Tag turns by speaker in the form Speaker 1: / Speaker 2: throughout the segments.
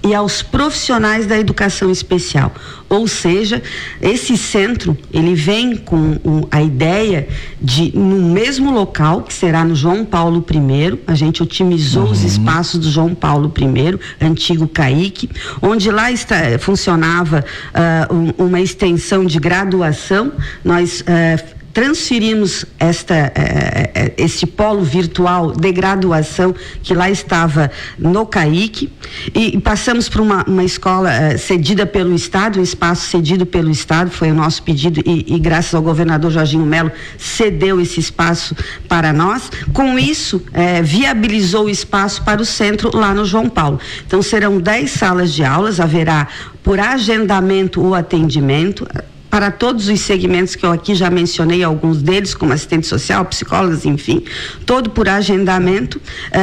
Speaker 1: e aos profissionais da educação especial. Ou seja, esse centro, ele vem com a ideia de, no mesmo local, que será no João Paulo I, a gente otimizou os espaços do João Paulo I, antigo CAIC, onde lá funcionava uma extensão de graduação. Nós transferimos esse polo virtual de graduação que lá estava no CAIC e passamos por uma escola cedida pelo Estado, um espaço cedido pelo Estado, foi o nosso pedido e graças ao governador Jorginho Melo cedeu esse espaço para nós. Com isso, viabilizou o espaço para o centro lá no João Paulo. Então serão 10 salas de aulas, haverá por agendamento ou atendimento para todos os segmentos que eu aqui já mencionei, alguns deles, como assistente social, psicólogos, enfim, todo por agendamento.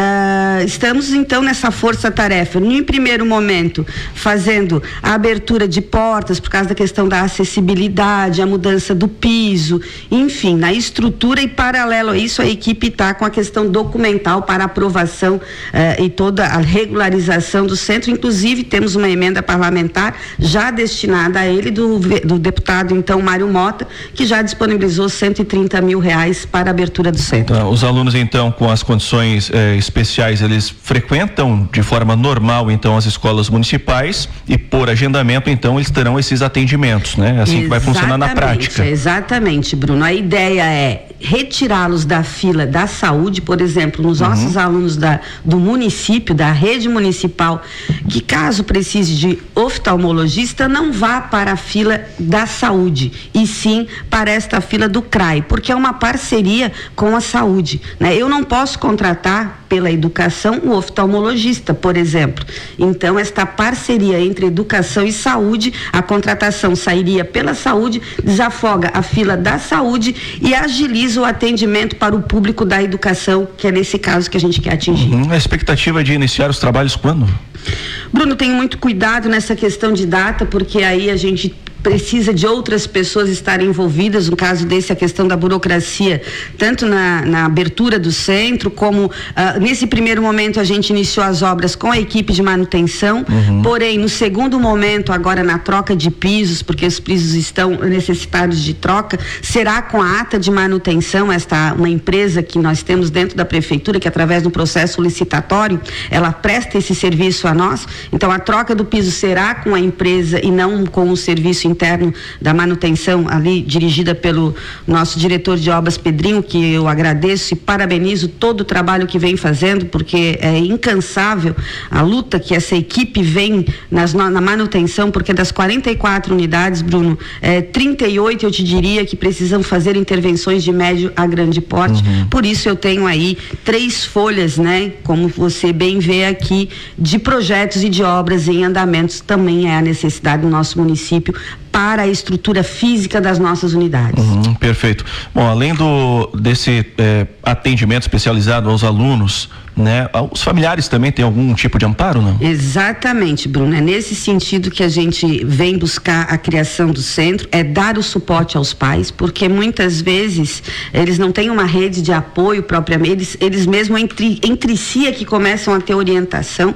Speaker 1: Estamos então nessa força-tarefa, em primeiro momento fazendo a abertura de portas por causa da questão da acessibilidade, a mudança do piso, enfim, na estrutura, e paralelo a isso a equipe está com a questão documental para aprovação e toda a regularização do centro. Inclusive temos uma emenda parlamentar já destinada a ele do deputado então Mário Mota, que já disponibilizou R$130 mil para a abertura do centro.
Speaker 2: Os alunos então com as condições especiais, eles frequentam de forma normal então as escolas municipais e por agendamento então eles terão esses atendimentos, né? Assim que vai funcionar na prática.
Speaker 1: Exatamente, Bruno. A ideia é retirá-los da fila da saúde, por exemplo, nos nossos alunos do município, da rede municipal, que caso precise de oftalmologista, não vá para a fila da saúde, e sim para esta fila do CRAI, porque é uma parceria com a saúde, né? Eu não posso contratar pela educação o oftalmologista, por exemplo. Então, esta parceria entre educação e saúde, a contratação sairia pela saúde, desafoga a fila da saúde e agiliza o atendimento para o público da educação, que é nesse caso que a gente quer atingir.
Speaker 2: A expectativa de iniciar os trabalhos quando?
Speaker 1: Bruno, tenho muito cuidado nessa questão de data, porque aí a gente precisa de outras pessoas estarem envolvidas, no caso desse a questão da burocracia, tanto na abertura do centro, como nesse primeiro momento a gente iniciou as obras com a equipe de manutenção, porém no segundo momento, agora na troca de pisos, porque os pisos estão necessitados de troca, será com a ata de manutenção, uma empresa que nós temos dentro da prefeitura, que através do processo licitatório, ela presta esse serviço a nós, então a troca do piso será com a empresa e não com o serviço interno da manutenção ali dirigida pelo nosso diretor de obras Pedrinho, que eu agradeço e parabenizo todo o trabalho que vem fazendo, porque é incansável a luta que essa equipe vem na manutenção, porque das 44 unidades, Bruno, 38 eu te diria que precisam fazer intervenções de médio a grande porte, por isso eu tenho aí 3 folhas, né, como você bem vê aqui, de projetos e de obras em andamentos, também é a necessidade do nosso município para a estrutura física das nossas unidades.
Speaker 2: Perfeito. Bom, além desse atendimento especializado aos alunos, né, os familiares também têm algum tipo de amparo, não?
Speaker 1: Exatamente, Bruno. É nesse sentido que a gente vem buscar a criação do centro, é dar o suporte aos pais, porque muitas vezes eles não têm uma rede de apoio propriamente, eles mesmos entre si é que começam a ter orientação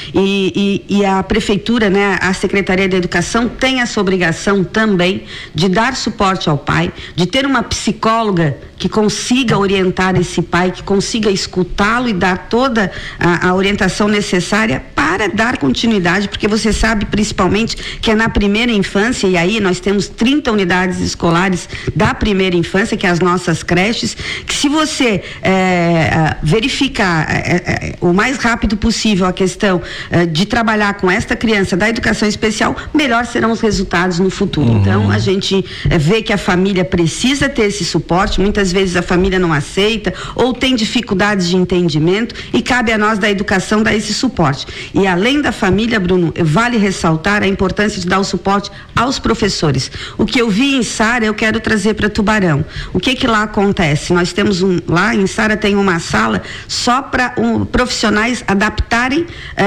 Speaker 1: e a prefeitura, né, a Secretaria da Educação tem essa obrigação também de dar suporte ao pai, de ter uma psicóloga que consiga orientar esse pai, que consiga escutá-lo e dar toda a orientação necessária para dar continuidade, porque você sabe principalmente que é na primeira infância, e aí nós temos 30 unidades escolares da primeira infância, que é as nossas creches, que se você verificar o mais rápido possível a questão de trabalhar com esta criança da educação especial, melhor serão os resultados no futuro. Então a gente vê que a família precisa ter esse suporte, muitas vezes a família não aceita ou tem dificuldades de entendimento e cabe a nós da educação dar esse suporte. E além da família, Bruno, vale ressaltar a importância de dar o suporte aos professores. O que eu vi em Sara, eu quero trazer para Tubarão. O que lá acontece? Nós temos lá em Sara tem uma sala só para profissionais adaptarem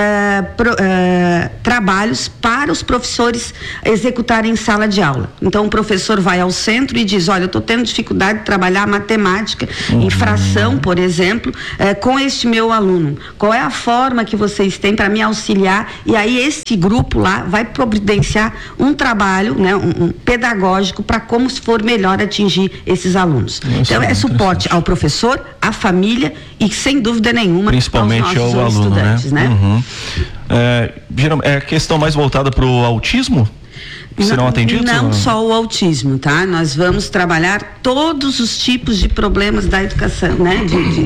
Speaker 1: trabalhos para os professores executarem em sala de aula. Então o professor vai ao centro e diz, olha, eu estou tendo dificuldade de trabalhar matemática, em fração, por exemplo, com este meu aluno. Qual é a forma que vocês têm para me auxiliar? E aí esse grupo lá vai providenciar um trabalho, né, um pedagógico para como se for melhor atingir esses alunos. Então é suporte ao professor, à família e sem dúvida nenhuma
Speaker 2: principalmente
Speaker 1: aos
Speaker 2: ao aluno,
Speaker 1: estudantes, né?
Speaker 2: É questão mais voltada para o autismo? Serão atendidos?
Speaker 1: Não só o autismo, tá? Nós vamos trabalhar todos os tipos de problemas da educação, né?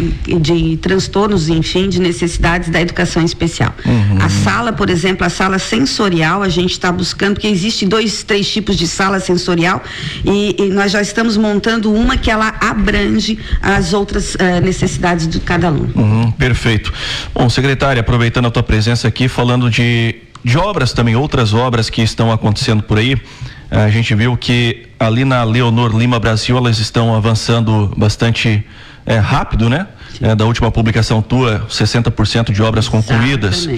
Speaker 1: De transtornos, enfim, de necessidades da educação especial. A sala, por exemplo, a sala sensorial, a gente está buscando, porque existem 2, 3 tipos de sala sensorial e nós já estamos montando uma que ela abrange as outras necessidades de cada aluno.
Speaker 2: Perfeito. Bom, secretária, aproveitando a tua presença aqui, falando de obras também, outras obras que estão acontecendo por aí, a gente viu que ali na Leonor Lima Brasil elas estão avançando bastante rápido, né? Da última publicação tua, 60% de obras concluídas.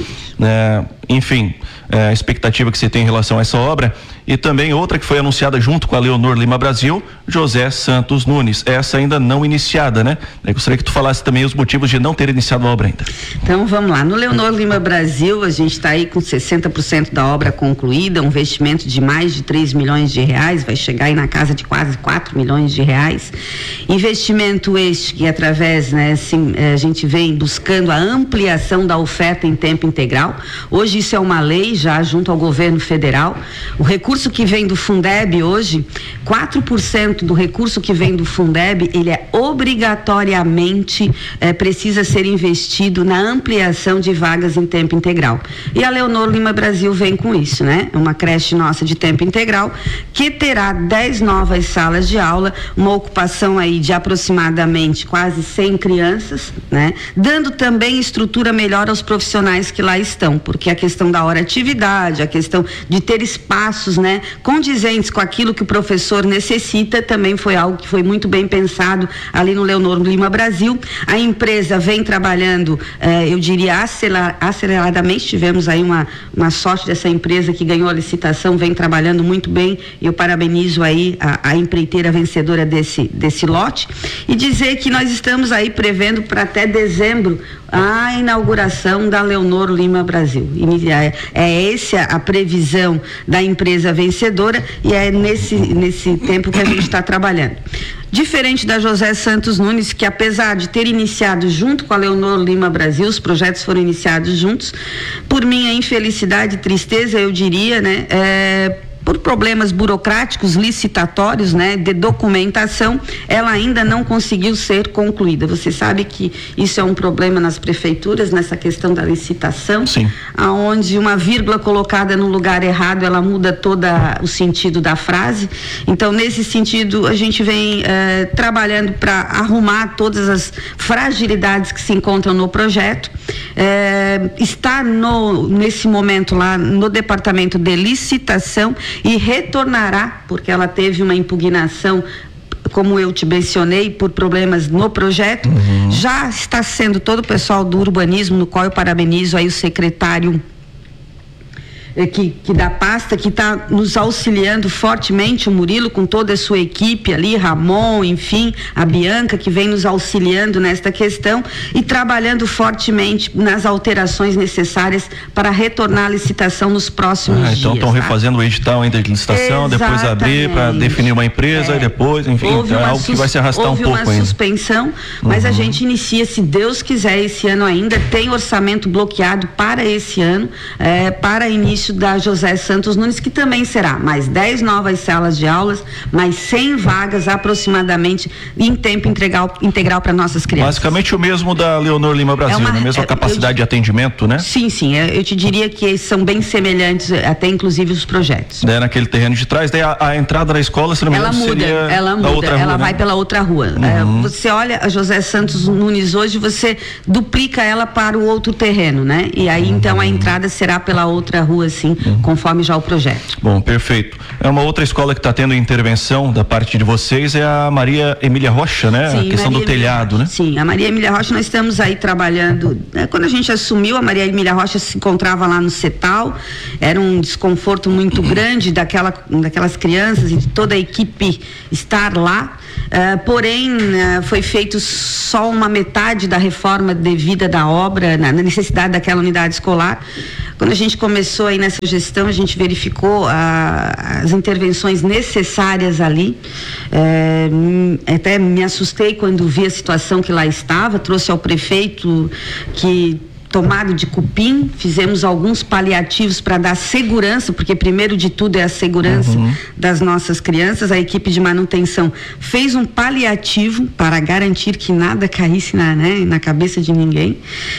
Speaker 2: Enfim, a expectativa que você tem em relação a essa obra. E também outra que foi anunciada junto com a Leonor Lima Brasil, José Santos Nunes. Essa ainda não iniciada, né? Eu gostaria que tu falasse também os motivos de não ter iniciado a obra ainda.
Speaker 1: Então vamos lá, no Leonor Lima Brasil a gente está aí com 60% da obra concluída, um investimento de mais de 3 milhões de reais, vai chegar aí na casa de quase 4 milhões de reais. Investimento este que através, né, assim, a gente vem buscando a ampliação da oferta em tempo integral. Hoje isso é uma lei já junto ao governo federal. O recurso que vem do Fundeb hoje, 4% do recurso que vem do Fundeb, ele é obrigatoriamente precisa ser investido na ampliação de vagas em tempo integral. E a Leonor Lima Brasil vem com isso, né? Uma creche nossa de tempo integral que terá 10 novas salas de aula, uma ocupação aí de aproximadamente quase 100 crianças, né? Dando também estrutura melhor aos profissionais que lá estão, porque a questão da hora atividade, a questão de ter espaços, né, condizentes com aquilo que o professor necessita, também foi algo que foi muito bem pensado ali no Leonor Lima Brasil. A empresa vem trabalhando, eu diria aceleradamente, tivemos aí uma sorte dessa empresa que ganhou a licitação, vem trabalhando muito bem, e eu parabenizo aí a empreiteira vencedora desse lote, e dizer que nós estamos aí prevendo para até dezembro a inauguração da Leonor Lima Brasil. É essa a previsão da empresa vencedora e é nesse tempo que a gente está trabalhando. Diferente da José Santos Nunes, que apesar de ter iniciado junto com a Leonor Lima Brasil, os projetos foram iniciados juntos, por minha infelicidade e tristeza, eu diria, né, por problemas burocráticos, licitatórios, né, de documentação, ela ainda não conseguiu ser concluída. Você sabe que isso é um problema nas prefeituras, nessa questão da licitação, aonde uma vírgula colocada no lugar errado, ela muda todo o sentido da frase. Então, nesse sentido, a gente vem trabalhando para arrumar todas as fragilidades que se encontram no projeto. Está nesse momento lá no departamento de licitação e retornará, porque ela teve uma impugnação, como eu te mencionei, por problemas no projeto. Já está sendo todo o pessoal do urbanismo, no qual eu parabenizo aí o secretário que da pasta, que está nos auxiliando fortemente, o Murilo com toda a sua equipe ali, Ramon, enfim, a Bianca, que vem nos auxiliando nesta questão e trabalhando fortemente nas alterações necessárias para retornar a licitação nos próximos dias. Então
Speaker 2: estão refazendo o edital ainda de licitação, depois abrir para definir uma empresa e depois, enfim, é algo que vai se arrastar um pouco ainda. Houve uma suspensão,
Speaker 1: mas a gente inicia, se Deus quiser, esse ano ainda, tem orçamento bloqueado para esse ano, para início da José Santos Nunes, que também será mais 10 novas salas de aulas, mais 100 vagas aproximadamente em tempo integral para nossas crianças.
Speaker 2: Basicamente o mesmo da Leonor Lima Brasil, a mesma capacidade de atendimento, né?
Speaker 1: Sim, eu te diria que são bem semelhantes, até inclusive os projetos.
Speaker 2: Naquele terreno de trás, daí a entrada da escola, se não me engano,
Speaker 1: ela muda, ela vai pela outra rua. Você olha a José Santos Nunes hoje, você duplica ela para o outro terreno, né? E aí então a entrada será pela outra rua. assim, conforme já o projeto.
Speaker 2: Bom, perfeito. É uma outra escola que está tendo intervenção da parte de vocês, é a Maria Emília Rocha, né?
Speaker 1: Sim,
Speaker 2: a questão
Speaker 1: Maria
Speaker 2: do telhado,
Speaker 1: Emília,
Speaker 2: né?
Speaker 1: Sim, a Maria Emília Rocha, nós estamos aí trabalhando, quando a gente assumiu, a Maria Emília Rocha se encontrava lá no CETAL, era um desconforto muito grande daquelas crianças e de toda a equipe estar lá, porém foi feito só uma metade da reforma devida da obra, na necessidade daquela unidade escolar. Quando a gente começou aí nessa gestão, a gente verificou as intervenções necessárias ali. Até me assustei quando vi a situação que lá estava, trouxe ao prefeito que tomado de cupim, fizemos alguns paliativos para dar segurança, porque primeiro de tudo é a segurança das nossas crianças. A equipe de manutenção fez um paliativo para garantir que nada caísse na cabeça de ninguém.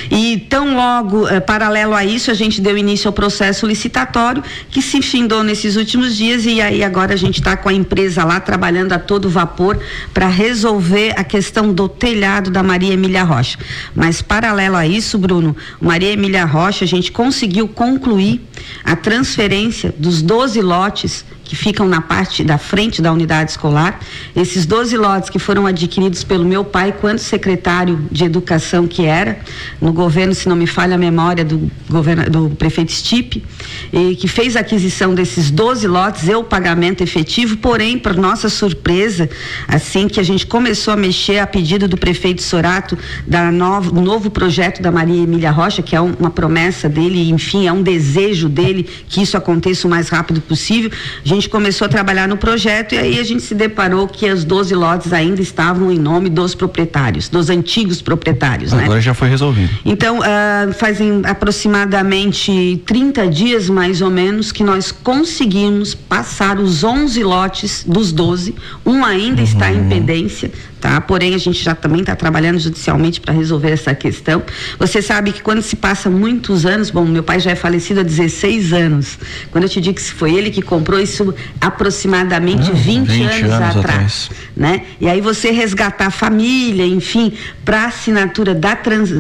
Speaker 1: E tão logo, paralelo a isso, a gente deu início ao processo licitatório, que se findou nesses últimos dias, e aí agora a gente está com a empresa lá trabalhando a todo vapor para resolver a questão do telhado da Maria Emília Rocha. Mas paralelo a isso, Bruno, Maria Emília Rocha, a gente conseguiu concluir a transferência dos 12 lotes que ficam na parte da frente da unidade escolar. Esses 12 lotes que foram adquiridos pelo meu pai quando secretário de educação que era, no governo, se não me falha a memória, do prefeito Stipe, e que fez a aquisição desses 12 lotes e o pagamento efetivo, porém, por nossa surpresa, assim que a gente começou a mexer a pedido do prefeito Sorato, do novo projeto da Maria Emília Rocha, que é uma promessa dele, enfim, é um desejo dele que isso aconteça o mais rápido possível. A gente começou a trabalhar no projeto e aí a gente se deparou que os 12 lotes ainda estavam em nome dos proprietários, dos antigos proprietários.
Speaker 2: Agora,
Speaker 1: né?
Speaker 2: Já foi resolvido.
Speaker 1: Então, fazem aproximadamente 30 dias, mais ou menos, que nós conseguimos passar os 11 lotes dos 12, um ainda está em pendência, tá? Porém, a gente já também está trabalhando judicialmente para resolver essa questão. Você sabe que quando se passa muitos anos, bom, meu pai já é falecido há 16 anos, quando eu te digo que foi ele que comprou isso aproximadamente 20 anos atrás, né? E aí você resgatar a família, enfim, para a assinatura da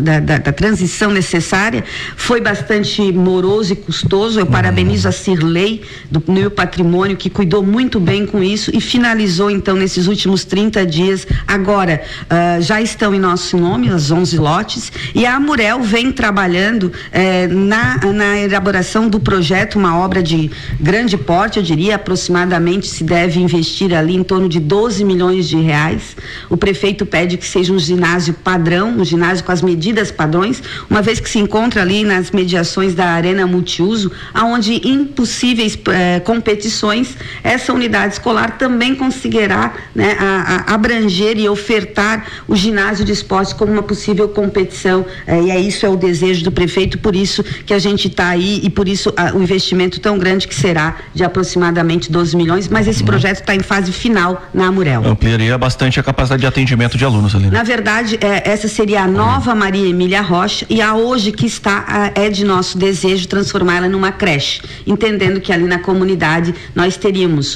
Speaker 1: transição necessária, foi bastante moroso e custoso. Eu parabenizo a Cirlei do meu patrimônio, que cuidou muito bem com isso e finalizou então nesses últimos 30 dias. Agora, já estão em nosso nome as 11 lotes, e a Amurel vem trabalhando na elaboração do projeto, uma obra de grande porte, eu diria, aproximadamente se deve investir ali em torno de 12 milhões de reais. O prefeito pede que seja um ginásio padrão, um ginásio com as medidas padrões, uma vez que se encontra ali nas mediações da arena multiuso, aonde em possíveis competições, essa unidade escolar também conseguirá, né, abranger e ofertar o ginásio de esportes como uma possível competição, e isso é o desejo do prefeito, por isso que a gente está aí, e por isso o investimento tão grande que será de aproximadamente 12 milhões, mas esse projeto está em fase final na Amurel.
Speaker 2: Ampliaria bastante a capacidade de atendimento de alunos ali, né?
Speaker 1: Na verdade, essa seria a nova Maria Emília Rocha, e a hoje que está, é de nosso desejo transformá-la numa creche, entendendo que ali na comunidade nós teríamos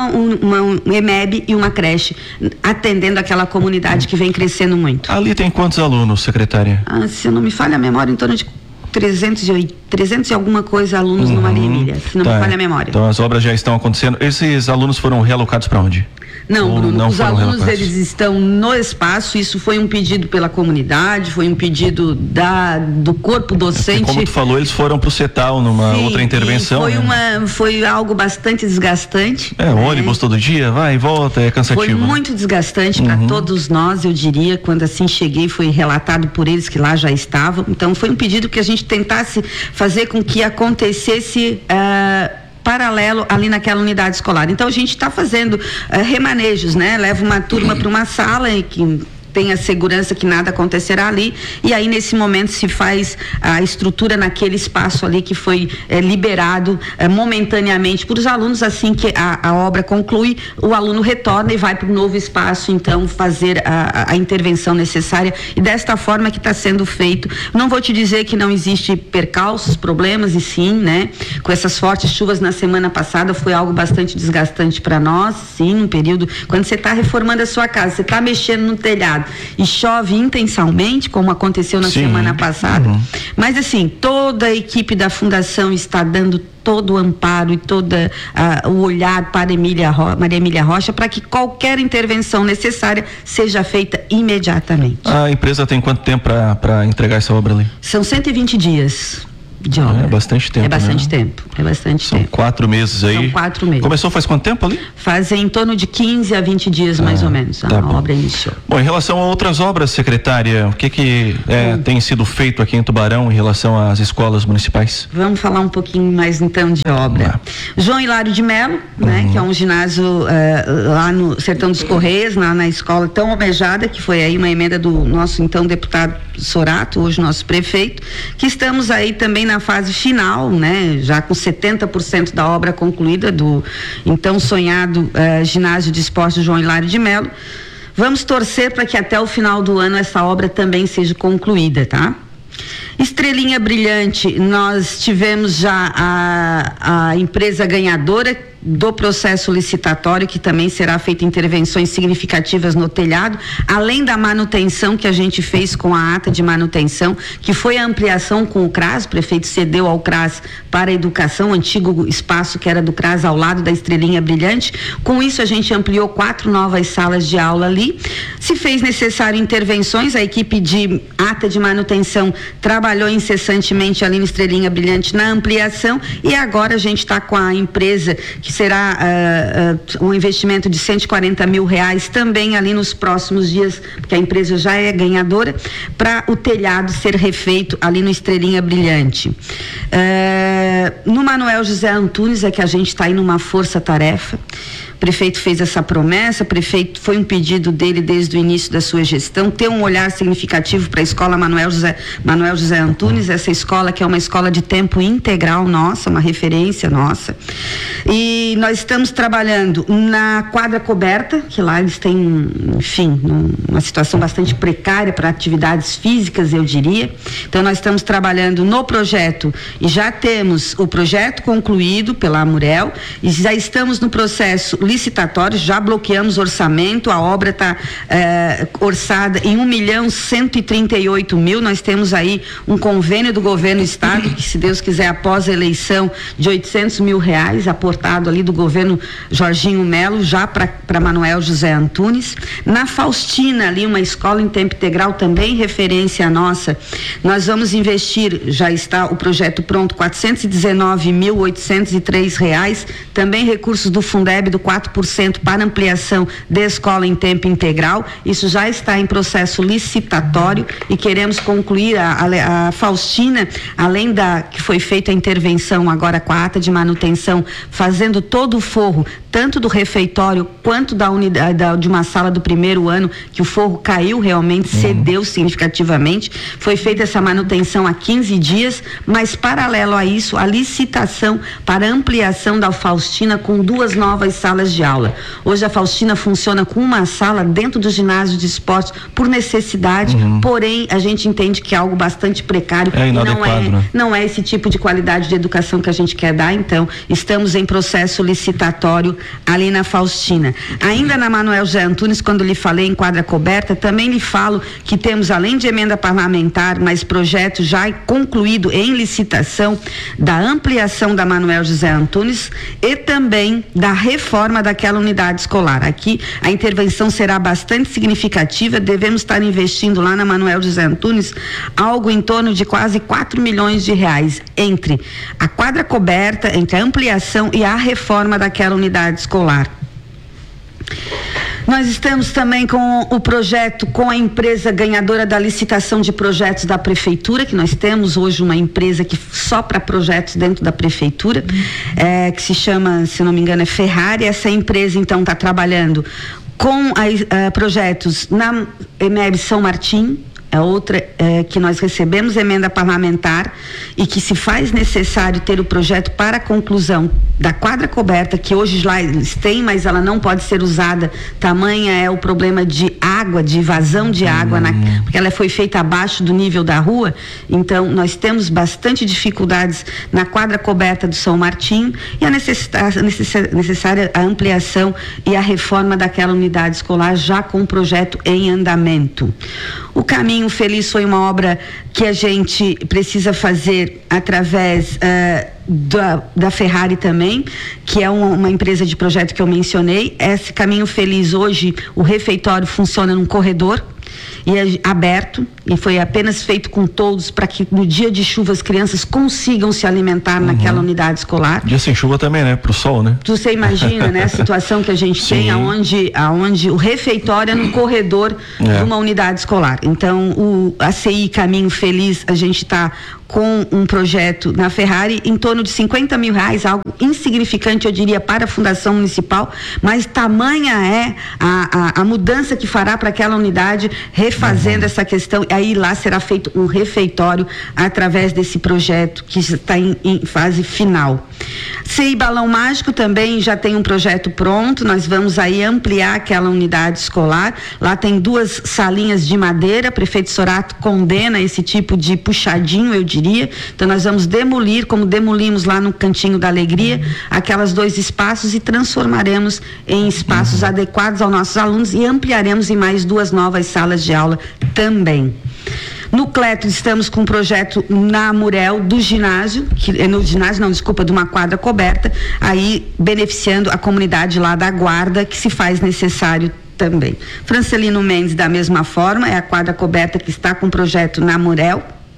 Speaker 1: um EMEB e uma creche, atendendo aquela comunidade que vem crescendo muito.
Speaker 2: Ali tem quantos alunos, secretária?
Speaker 1: Se eu não me falha a memória, em torno de 300 e alguma coisa alunos no Maria Emília, se não me falha a memória.
Speaker 2: Então as obras já estão acontecendo. Esses alunos foram realocados para onde?
Speaker 1: Não, Bruno, os alunos eles estão no espaço, isso foi um pedido pela comunidade, foi um pedido do corpo docente.
Speaker 2: Como tu falou, eles foram para o CETAL numa outra intervenção.
Speaker 1: Foi algo bastante desgastante.
Speaker 2: Ônibus todo dia, vai e volta, é cansativo.
Speaker 1: Foi muito desgastante para todos nós, eu diria, quando assim cheguei, foi relatado por eles que lá já estavam, então foi um pedido que a gente tentasse fazer com que acontecesse paralelo ali naquela unidade escolar. Então a gente está fazendo remanejos, né? Leva uma turma para uma sala e que tem a segurança que nada acontecerá ali, e aí nesse momento se faz a estrutura naquele espaço ali que foi liberado momentaneamente para os alunos. Assim que a obra conclui, o aluno retorna e vai para o novo espaço, então fazer a intervenção necessária, e desta forma que está sendo feito. Não vou te dizer que não existe percalços, problemas, e sim, né? com essas fortes chuvas na semana passada, foi algo bastante desgastante para nós, sim, num período, quando você está reformando a sua casa, você está mexendo no telhado e chove intensamente, como aconteceu na semana passada, mas assim, toda a equipe da Fundação está dando todo o amparo e todo o olhar para Maria Emília Rocha, para que qualquer intervenção necessária seja feita imediatamente.
Speaker 2: A empresa tem quanto tempo para entregar essa obra ali?
Speaker 1: São 120 dias de obra.
Speaker 2: É bastante tempo.
Speaker 1: É bastante tempo.
Speaker 2: São 4 meses aí.
Speaker 1: São 4 meses.
Speaker 2: Começou faz quanto tempo ali?
Speaker 1: Faz em torno de 15 a 20 dias, mais ou menos, a obra iniciou.
Speaker 2: Bom, em relação a outras obras, secretária, o que tem sido feito aqui em Tubarão em relação às escolas municipais?
Speaker 1: Vamos falar um pouquinho mais então de obra. João Hilário de Melo, né, que é um ginásio lá no Sertão dos Correios, na escola tão almejada, que foi aí uma emenda do nosso então deputado Sorato, hoje nosso prefeito, que estamos aí também na fase final, né, já com 70% da obra concluída do então sonhado ginásio de esporte João Hilário de Melo. Vamos torcer para que até o final do ano essa obra também seja concluída, tá? Estrelinha Brilhante, nós tivemos já a empresa ganhadora do processo licitatório, que também será feita intervenções significativas no telhado, além da manutenção que a gente fez com a ata de manutenção, que foi a ampliação com o CRAS, o prefeito cedeu ao CRAS para a educação, o antigo espaço que era do CRAS ao lado da Estrelinha Brilhante. Com isso a gente ampliou 4 novas salas de aula ali, se fez necessário intervenções, a equipe de ata de manutenção trabalhou incessantemente ali no Estrelinha Brilhante na ampliação, e agora a gente está com a empresa que será um investimento de R$140 mil também ali nos próximos dias, porque a empresa já é ganhadora, para o telhado ser refeito ali no Estrelinha Brilhante. No Manuel José Antunes é que a gente está aí numa força-tarefa. O prefeito fez essa promessa, foi um pedido dele desde o início da sua gestão, ter um olhar significativo para a escola Manuel José Antunes, essa escola que é uma escola de tempo integral nossa, uma referência nossa. E nós estamos trabalhando na quadra coberta, que lá eles têm, enfim, uma situação bastante precária para atividades físicas, eu diria. Então nós estamos trabalhando no projeto e já temos o projeto concluído pela Amurel e já estamos no processo licitatório, já bloqueamos orçamento, a obra está orçada em R$1.138.000, nós temos aí um convênio do governo do estado, que se Deus quiser após a eleição de R$800 mil, aportado ali do governo Jorginho Melo, já para Manuel José Antunes. Na Faustina, ali uma escola em tempo integral, também referência nossa, nós vamos investir, já está o projeto pronto, R$419.803, também recursos do Fundeb do 4% para ampliação da escola em tempo integral. Isso já está em processo licitatório e queremos concluir a Faustina, além da que foi feita a intervenção agora com a ata de manutenção, fazendo todo o forro, tanto do refeitório quanto da unidade de uma sala do primeiro ano, que o forro caiu realmente, cedeu significativamente. Foi feita essa manutenção há 15 dias, mas paralelo a isso, a licitação para ampliação da Faustina com 2 novas salas de aula. Hoje a Faustina funciona com uma sala dentro do ginásio de esportes por necessidade, porém a gente entende que é algo bastante precário e não é esse tipo de qualidade de educação que a gente quer dar. Então estamos em processo licitatório ali na Faustina. Ainda na Manuel José Antunes, quando lhe falei em quadra coberta, também lhe falo que temos, além de emenda parlamentar, mas projeto já concluído em licitação da ampliação da Manuel José Antunes e também da reforma daquela unidade escolar. Aqui a intervenção será bastante significativa, devemos estar investindo lá na Manuel José Antunes algo em torno de quase R$4 milhões entre a quadra coberta, entre a ampliação e a reforma daquela unidade escolar. Nós estamos também com o projeto com a empresa ganhadora da licitação de projetos da prefeitura, que nós temos hoje uma empresa que só para projetos dentro da prefeitura, que se chama, se não me engano, é Ferrari. Essa empresa então está trabalhando com projetos na EMEB São Martim. É outra que nós recebemos emenda parlamentar e que se faz necessário ter o projeto para conclusão da quadra coberta, que hoje lá eles têm, mas ela não pode ser usada, tamanha é o problema de água, de vazão de água, porque ela foi feita abaixo do nível da rua. Então nós temos bastante dificuldades na quadra coberta do São Martinho, e a necessária a ampliação e a reforma daquela unidade escolar, já com o projeto em andamento. O Caminho Feliz foi uma obra que a gente precisa fazer através da Ferrari também, que é uma empresa de projeto que eu mencionei. Esse Caminho Feliz, hoje o refeitório funciona num corredor e é aberto, e foi apenas feito com toldos para que no dia de chuva as crianças consigam se alimentar naquela unidade escolar.
Speaker 2: Dia sem chuva também, né? Pro sol, né?
Speaker 1: Você imagina, né? A situação que a gente tem, aonde o refeitório é no corredor de uma unidade escolar. Então, a CI Caminho Feliz, a gente está com um projeto na Ferrari em torno de R$50 mil, algo insignificante, eu diria, para a Fundação Municipal, mas tamanha é a mudança que fará para aquela unidade, refazendo essa questão. Aí lá será feito um refeitório através desse projeto que está em fase final. CI Balão Mágico também já tem um projeto pronto, nós vamos aí ampliar aquela unidade escolar. Lá tem 2 salinhas de madeira, prefeito Sorato condena esse tipo de puxadinho, eu diria. Então nós vamos demolir, como demolimos lá no Cantinho da Alegria, aquelas 2 espaços, e transformaremos em espaços adequados aos nossos alunos, e ampliaremos em mais 2 novas salas de aula também. No Cleto estamos com um projeto na Murel do ginásio, de uma quadra coberta, aí beneficiando a comunidade lá da Guarda, que se faz necessário também. Francelino Mendes, da mesma forma, é a quadra coberta que está com um projeto na Murel.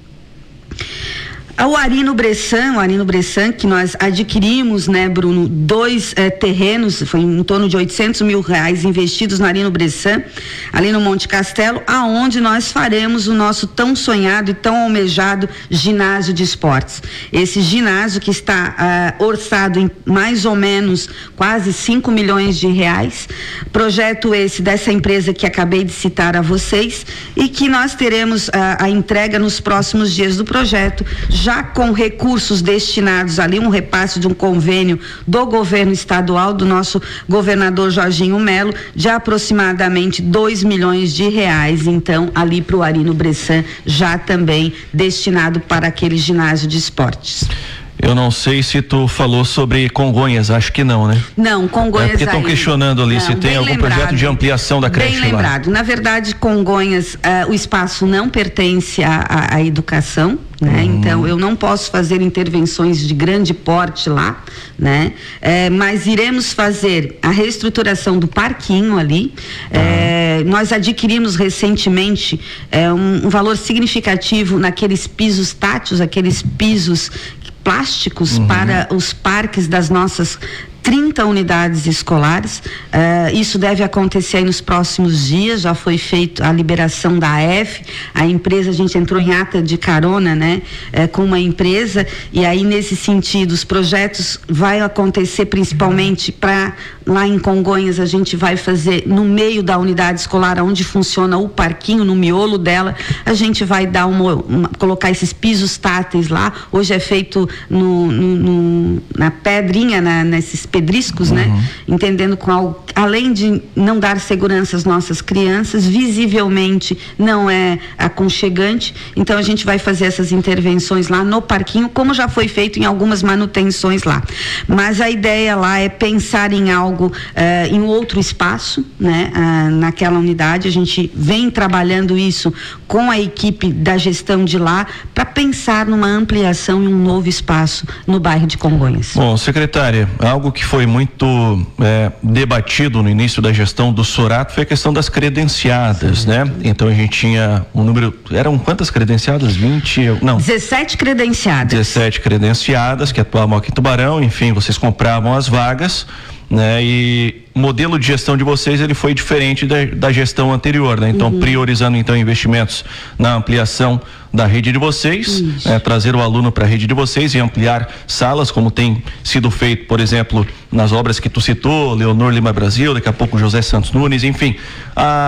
Speaker 1: O Arino Bressan, que nós adquirimos, né, Bruno, 2 terrenos, foi em torno de R$800 mil investidos no Arino Bressan, ali no Monte Castelo, aonde nós faremos o nosso tão sonhado e tão almejado ginásio de esportes. Esse ginásio que está orçado em mais ou menos quase R$5 milhões, projeto esse dessa empresa que acabei de citar a vocês, e que nós teremos a entrega nos próximos dias do projeto, já com recursos destinados ali, um repasse de um convênio do governo estadual, do nosso governador Jorginho Melo, de aproximadamente R$2 milhões, então, ali para o Arino Bressan, já também destinado para aquele ginásio de esportes.
Speaker 2: Eu não sei se tu falou sobre Congonhas, acho que não, né?
Speaker 1: Não, Congonhas
Speaker 2: porque estão questionando ali se tem algum projeto de ampliação da creche lá.
Speaker 1: Bem lembrado. Na verdade, Congonhas, o espaço não pertence à educação, né? Então, eu não posso fazer intervenções de grande porte lá, né? Mas iremos fazer a reestruturação do parquinho ali. Nós adquirimos recentemente um valor significativo naqueles pisos táteis, aqueles pisos plásticos para os parques das nossas 30 unidades escolares. Isso deve acontecer aí nos próximos dias. Já foi feita a liberação da AF, a empresa, a gente entrou em ata de carona, né, com uma empresa, e aí nesse sentido os projetos vai acontecer principalmente para lá em Congonhas. A gente vai fazer no meio da unidade escolar, onde funciona o parquinho, no miolo dela, a gente vai dar colocar esses pisos táteis lá. Hoje é feito na pedrinha, nesses pedriscos, né? Entendendo além de não dar segurança às nossas crianças, visivelmente não é aconchegante. Então a gente vai fazer essas intervenções lá no parquinho, como já foi feito em algumas manutenções lá. Mas a ideia lá é pensar em algo, em outro espaço, né? Naquela unidade. A gente vem trabalhando isso com a equipe da gestão de lá, para pensar numa ampliação e um novo espaço no bairro de Congonhas.
Speaker 2: Bom, secretária, algo que foi muito debatido no início da gestão do Sorato foi a questão das credenciadas, né? Então a gente tinha um número, eram quantas credenciadas? 20? Não.
Speaker 1: 17 credenciadas.
Speaker 2: 17 credenciadas que atuavam aqui em Tubarão, enfim, vocês compravam as vagas, né? E o modelo de gestão de vocês, ele foi diferente da gestão anterior, né? Então, priorizando então investimentos na ampliação da rede de vocês, trazer o aluno para a rede de vocês e ampliar salas, como tem sido feito, por exemplo, nas obras que tu citou, Leonor Lima Brasil, daqui a pouco José Santos Nunes, enfim,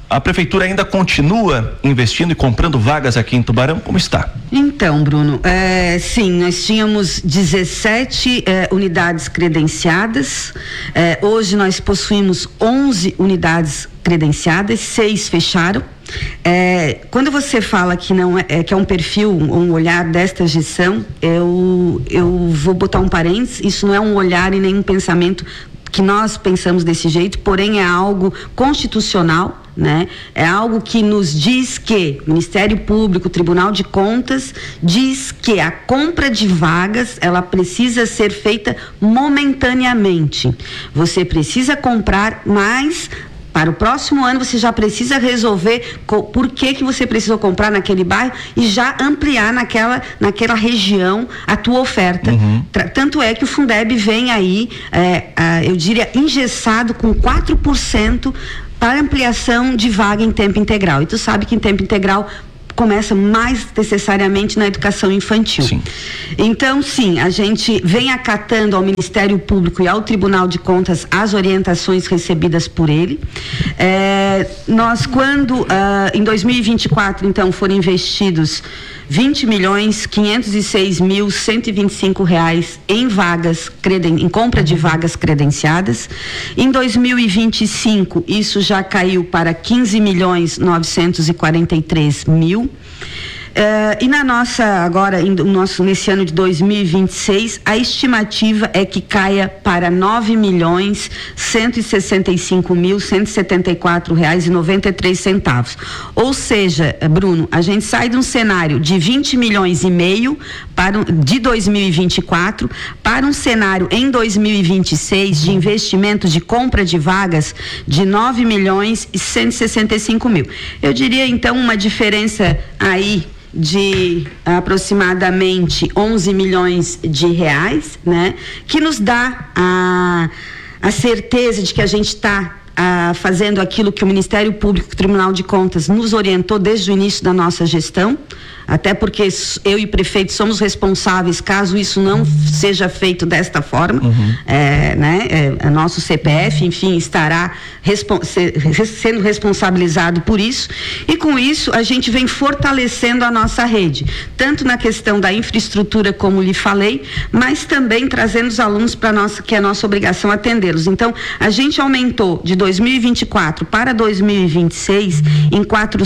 Speaker 2: A prefeitura ainda continua investindo e comprando vagas aqui em Tubarão? Como está?
Speaker 1: Então, Bruno, sim, nós tínhamos 17 unidades credenciadas. Hoje nós possuímos 11 unidades credenciadas, 6 fecharam. Quando você fala que não que é um perfil, um olhar desta gestão, eu vou botar um parênteses, isso não é um olhar e nem um pensamento que nós pensamos desse jeito, porém é algo constitucional, né? É algo que nos diz que o Ministério Público, o Tribunal de Contas, diz que a compra de vagas, ela precisa ser feita momentaneamente. Você precisa comprar, mas para o próximo ano você já precisa resolver por que você precisou comprar naquele bairro e já ampliar naquela região a tua oferta. Tanto é que o Fundeb vem aí, eu diria, engessado com 4% para ampliação de vaga em tempo integral. E tu sabe que em tempo integral começa mais necessariamente na educação infantil.
Speaker 2: Sim.
Speaker 1: Então, sim, a gente vem acatando ao Ministério Público e ao Tribunal de Contas as orientações recebidas por ele. Nós, quando em 2024, então, foram investidos R$20.506.125 em vagas, em compra de vagas credenciadas. Em 2025, isso já caiu para R$15.943.000. E nesse ano de 2026, a estimativa é que caia para R$9.165.174,93. Ou seja, Bruno, a gente sai de um cenário de 20,5 milhões de 2024 para um cenário em 2026 de investimento de compra de vagas de R$9.165.000. Eu diria então uma diferença aí de aproximadamente 11 milhões de reais, né? Que nos dá a certeza de que a gente está fazendo aquilo que o Ministério Público, o Tribunal de Contas nos orientou desde o início da nossa gestão, até porque eu e o prefeito somos responsáveis caso isso não seja feito desta forma, nosso CPF, enfim, estará sendo responsabilizado por isso, e com isso a gente vem fortalecendo a nossa rede, tanto na questão da infraestrutura, como lhe falei, mas também trazendo os alunos para nós, que é a nossa obrigação atendê-los. Então, a gente aumentou de 2024 para 2026 em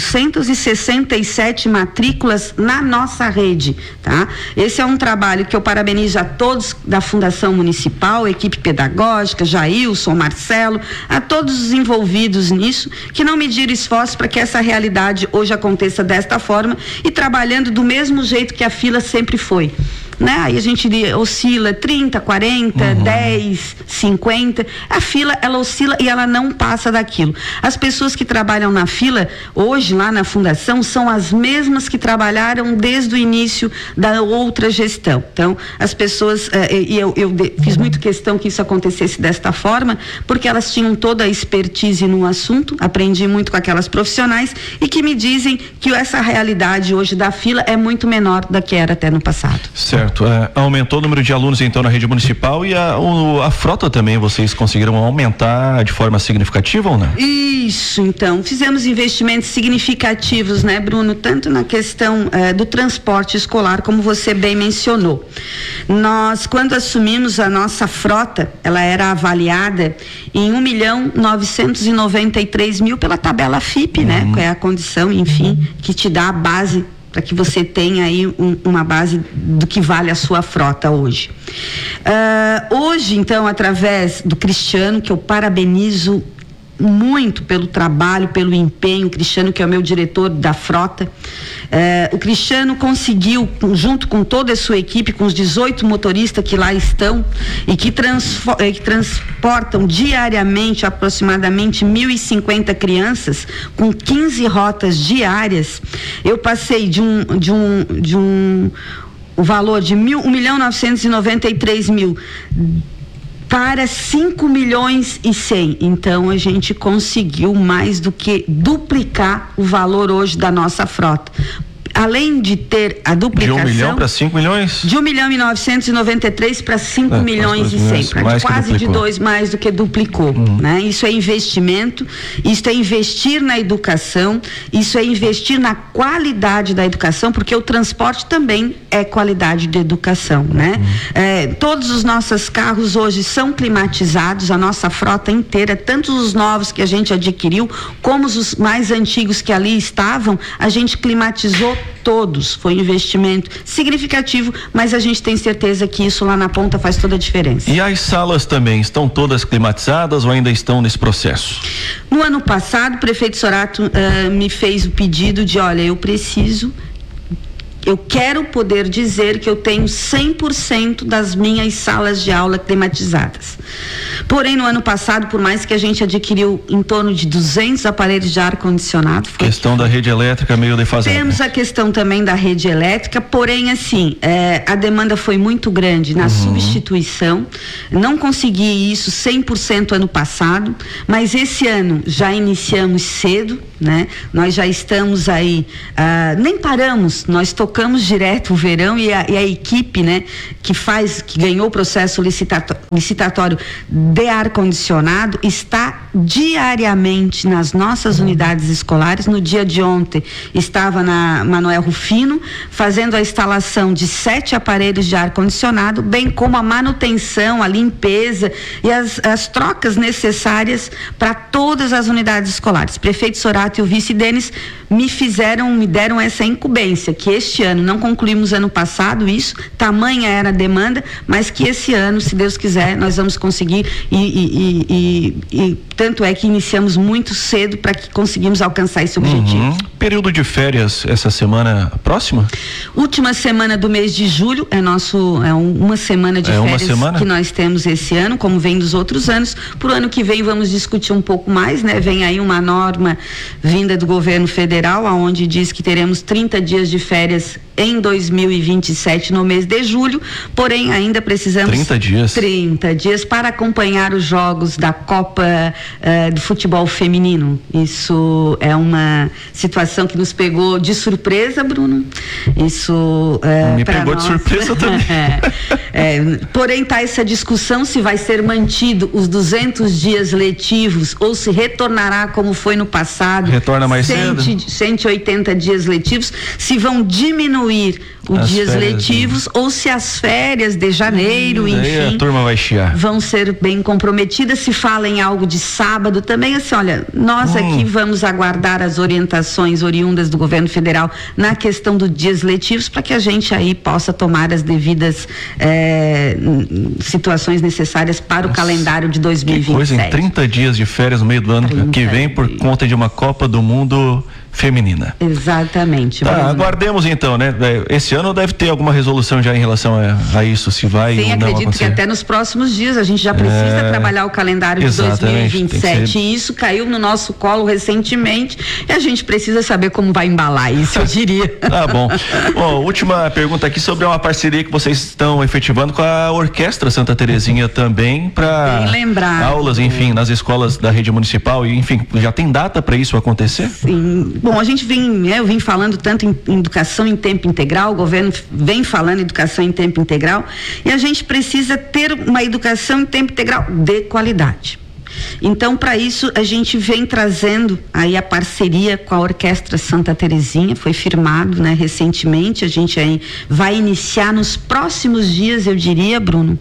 Speaker 1: 467 matrículas na nossa rede, tá? Esse é um trabalho que eu parabenizo a todos da Fundação Municipal, equipe pedagógica, Jailson, Marcelo, a todos os envolvidos nisso, que não mediram esforços para que essa realidade hoje aconteça desta forma e trabalhando do mesmo jeito que a fila sempre foi. Né? Aí a gente oscila 30, 40, 10, 50. A fila, ela oscila e ela não passa daquilo. As pessoas que trabalham na fila, hoje lá na fundação, são as mesmas que trabalharam desde o início da outra gestão. Então, as pessoas, eu fiz muito questão que isso acontecesse desta forma, porque elas tinham toda a expertise no assunto, aprendi muito com aquelas profissionais e que me dizem que essa realidade hoje da fila é muito menor da que era até no passado.
Speaker 2: Certo. Aumentou o número de alunos então na rede municipal e a frota também, vocês conseguiram aumentar de forma significativa ou não?
Speaker 1: Isso, então, fizemos investimentos significativos, né, Bruno, tanto na questão do transporte escolar, como você bem mencionou. Nós, quando assumimos a nossa frota, ela era avaliada em 1.993.000 pela tabela FIPE, né, que é a condição, enfim, que te dá a base para que você tenha aí uma base do que vale a sua frota hoje. Hoje, então, através do Cristiano, que eu parabenizo muito pelo trabalho, pelo empenho, o Cristiano, que é o meu diretor da frota, o Cristiano conseguiu, junto com toda a sua equipe, com os 18 motoristas que lá estão e que transportam diariamente aproximadamente 1.050 crianças com 15 rotas diárias. Eu passei de um valor de 1.993.000 para 5.100.000. Então a gente conseguiu mais do que duplicar o valor hoje da nossa frota. além de ter a duplicação...
Speaker 2: De 1 milhão para 5 milhões?
Speaker 1: De 1.993 para 5 milhões e 100, quase de 2 mais do que duplicou, né? Isso é investimento, isso é investir na educação, isso é investir na qualidade da educação, porque o transporte também é qualidade de educação, né? Todos os nossos carros hoje são climatizados, a nossa frota inteira, tanto os novos que a gente adquiriu, como os mais antigos que ali estavam, a gente climatizou todos. Foi um investimento significativo, mas a gente tem certeza que isso lá na ponta faz toda a diferença.
Speaker 2: E as salas também estão todas climatizadas ou ainda estão nesse processo?
Speaker 1: No ano passado, o prefeito Sorato me fez o pedido de, olha, eu quero poder dizer que eu tenho 100% das minhas salas de aula climatizadas. Porém, no ano passado, por mais que a gente adquiriu em torno de 200 aparelhos de ar-condicionado...
Speaker 2: Questão da rede elétrica meio defasada.
Speaker 1: Temos a questão também da rede elétrica, porém, assim, a demanda foi muito grande na substituição. Não consegui isso 100% ano passado, mas esse ano já iniciamos cedo, né? Nós já estamos aí, nem paramos, nós tocamos direto o verão e a equipe, né, que ganhou o processo licitatório de ar-condicionado está diariamente nas nossas unidades escolares. No dia de ontem estava na Manuel Rufino fazendo a instalação de 7 aparelhos de ar-condicionado, bem como a manutenção, a limpeza e as trocas necessárias para todas as unidades escolares. Prefeito Sorato e o vice Denis me deram essa incumbência, que este ano, não concluímos ano passado isso, tamanha era a demanda, mas que esse ano, se Deus quiser, nós vamos conseguir e tanto é que iniciamos muito cedo para que conseguimos alcançar esse objetivo.
Speaker 2: Período de férias essa semana próxima?
Speaker 1: Última semana do mês de julho é uma semana de férias que nós temos esse ano, como vem dos outros anos. Pro ano que vem vamos discutir um pouco mais, né? Vem aí uma norma vinda do governo federal, aonde diz que teremos 30 dias de férias em 2027 no mês de julho, porém ainda precisamos 30 dias para acompanhar os jogos da Copa de Futebol Feminino. Isso é uma situação que nos pegou de surpresa, Bruno. Isso
Speaker 2: me pegou de surpresa também.
Speaker 1: Porém tá essa discussão se vai ser mantido os 200 dias letivos ou se retornará como foi no passado.
Speaker 2: Retorna mais cedo.
Speaker 1: 180 dias letivos, se vão diminuir os dias letivos ou se as férias de janeiro, enfim,
Speaker 2: a turma vai chiar.
Speaker 1: Vão ser bem comprometidas. Se fala em algo de sábado também, assim, olha, nós aqui vamos aguardar as orientações oriundas do governo federal na questão dos dias letivos para que a gente aí possa tomar as devidas situações necessárias para o calendário de 2027.
Speaker 2: Que coisa, em 30 dias de férias no meio do ano que vem por conta de uma Copa do Mundo feminina.
Speaker 1: Exatamente.
Speaker 2: Tá, aguardemos então, né? Esse ano deve ter alguma resolução já em relação a isso, se vai ou não acontecer.
Speaker 1: Acredito que até nos próximos dias a gente já precisa trabalhar o calendário de 2027 e isso caiu no nosso colo recentemente e a gente precisa saber como vai embalar isso, eu diria.
Speaker 2: Tá bom. Bom, última pergunta aqui sobre uma parceria que vocês estão efetivando com a Orquestra Santa Terezinha também para aulas, enfim, nas escolas da rede municipal e, enfim, já tem data para isso acontecer?
Speaker 1: Sim. Bom, a gente eu vim falando tanto em educação em tempo integral, o governo vem falando em educação em tempo integral e a gente precisa ter uma educação em tempo integral de qualidade. Então, para isso, a gente vem trazendo aí a parceria com a Orquestra Santa Terezinha, foi firmado, né, recentemente. A gente aí vai iniciar nos próximos dias, eu diria, Bruno,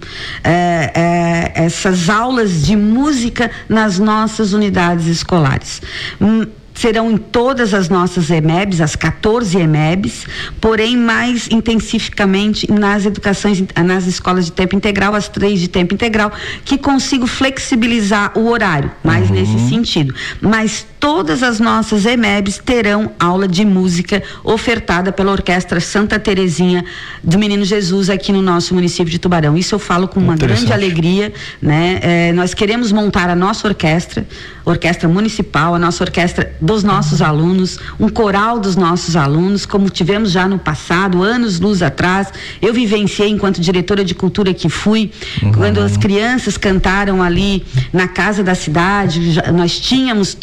Speaker 1: essas aulas de música nas nossas unidades escolares. Serão em todas as nossas EMEBs, as 14 EMEBs, porém mais intensificamente nas escolas de tempo integral, as 3 de tempo integral, que consigo flexibilizar o horário, mais nesse sentido. Mas todas as nossas EMEBs terão aula de música ofertada pela Orquestra Santa Terezinha do Menino Jesus aqui no nosso município de Tubarão. Isso eu falo com uma grande alegria, né? Nós queremos montar a nossa orquestra municipal, a nossa orquestra dos nossos alunos, um coral dos nossos alunos, como tivemos já no passado, anos-luz atrás. Eu vivenciei enquanto diretora de cultura que fui, quando as crianças cantaram ali na Casa da Cidade, nós tínhamos todo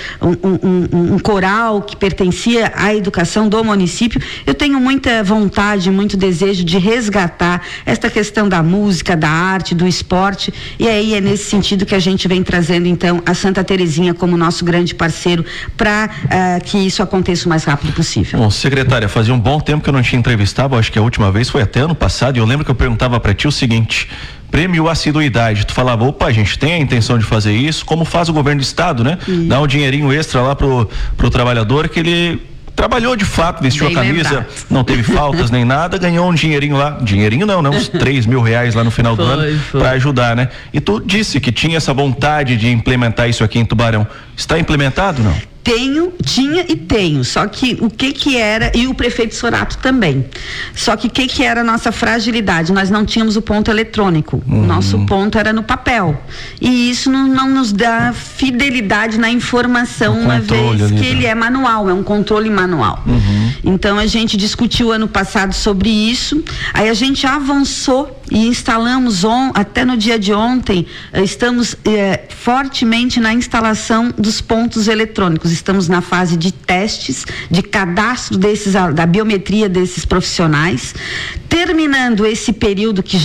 Speaker 1: um coral que pertencia à educação do município. Eu tenho muita vontade, muito desejo de resgatar esta questão da música, da arte, do esporte, e aí é nesse sentido que a gente vem trazendo então a Santa Terezinha como nosso grande parceiro para que isso aconteça o mais rápido possível.
Speaker 2: Bom, secretária, fazia um bom tempo que eu não te entrevistava, acho que a última vez foi até ano passado, e eu lembro que eu perguntava para ti o seguinte: prêmio assiduidade, tu falava, opa, a gente tem a intenção de fazer isso, como faz o governo do estado, né? Dá um dinheirinho extra lá pro trabalhador que ele trabalhou de fato, vestiu bem a camisa, lembrado. Não teve faltas nem nada, ganhou um dinheirinho lá, dinheirinho não, uns R$3.000 lá no final do ano para ajudar, né? E tu disse que tinha essa vontade de implementar isso aqui em Tubarão. Está implementado, não?
Speaker 1: Tinha e tenho, só que o que era, e o prefeito Sorato também, só que o que era a nossa fragilidade? Nós não tínhamos o ponto eletrônico, o nosso ponto era no papel, e isso não nos dá fidelidade na informação, uma vez que ele é manual, é um controle manual. Então a gente discutiu ano passado sobre isso, aí a gente avançou e instalamos até no dia de ontem, estamos fortemente na instalação dos pontos eletrônicos. Estamos na fase de testes, de cadastro da biometria desses profissionais, terminando esse período que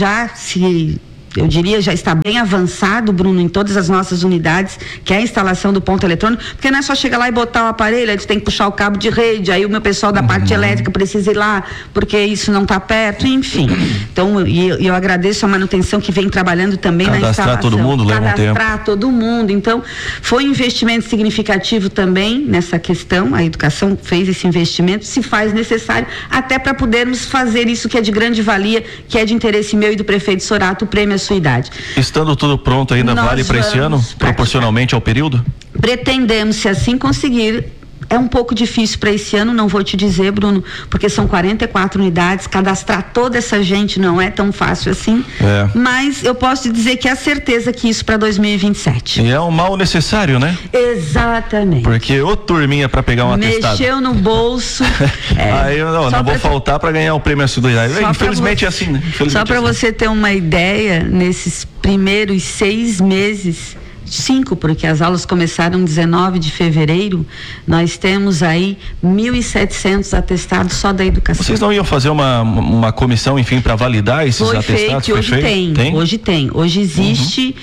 Speaker 1: eu diria, já está bem avançado, Bruno, em todas as nossas unidades, que é a instalação do ponto eletrônico, porque não é só chegar lá e botar o aparelho, aí tu tem que puxar o cabo de rede, aí o meu pessoal da parte elétrica precisa ir lá, porque isso não está perto, enfim. Então, eu agradeço a manutenção que vem trabalhando também na instalação.
Speaker 2: Cadastrar todo mundo leva um tempo.
Speaker 1: Cadastrar todo mundo, então, foi um investimento significativo também nessa questão, a educação fez esse investimento, se faz necessário, até para podermos fazer isso que é de grande valia, que é de interesse meu e do prefeito Sorato, o prêmio sua idade.
Speaker 2: Estando tudo pronto ainda, vale para esse ano, proporcionalmente ao período?
Speaker 1: Pretendemos, se assim conseguir. É um pouco difícil para esse ano, não vou te dizer, Bruno, porque são 44 unidades, cadastrar toda essa gente não é tão fácil assim, mas eu posso te dizer que é a certeza que isso para 2027.
Speaker 2: E é um mal necessário, né?
Speaker 1: Exatamente.
Speaker 2: Porque turminha para pegar um atestado.
Speaker 1: Mexeu no bolso.
Speaker 2: Aí eu não vou faltar para ganhar o prêmio assiduidade. Infelizmente é assim, né?
Speaker 1: Só para você ter uma ideia, nesses primeiros 6 meses, 5, porque as aulas começaram 19 de fevereiro, nós temos aí 1.700 atestados só da educação.
Speaker 2: Vocês não iam fazer uma comissão, enfim, para validar esses atestados?
Speaker 1: Hoje tem? Hoje tem. Hoje existe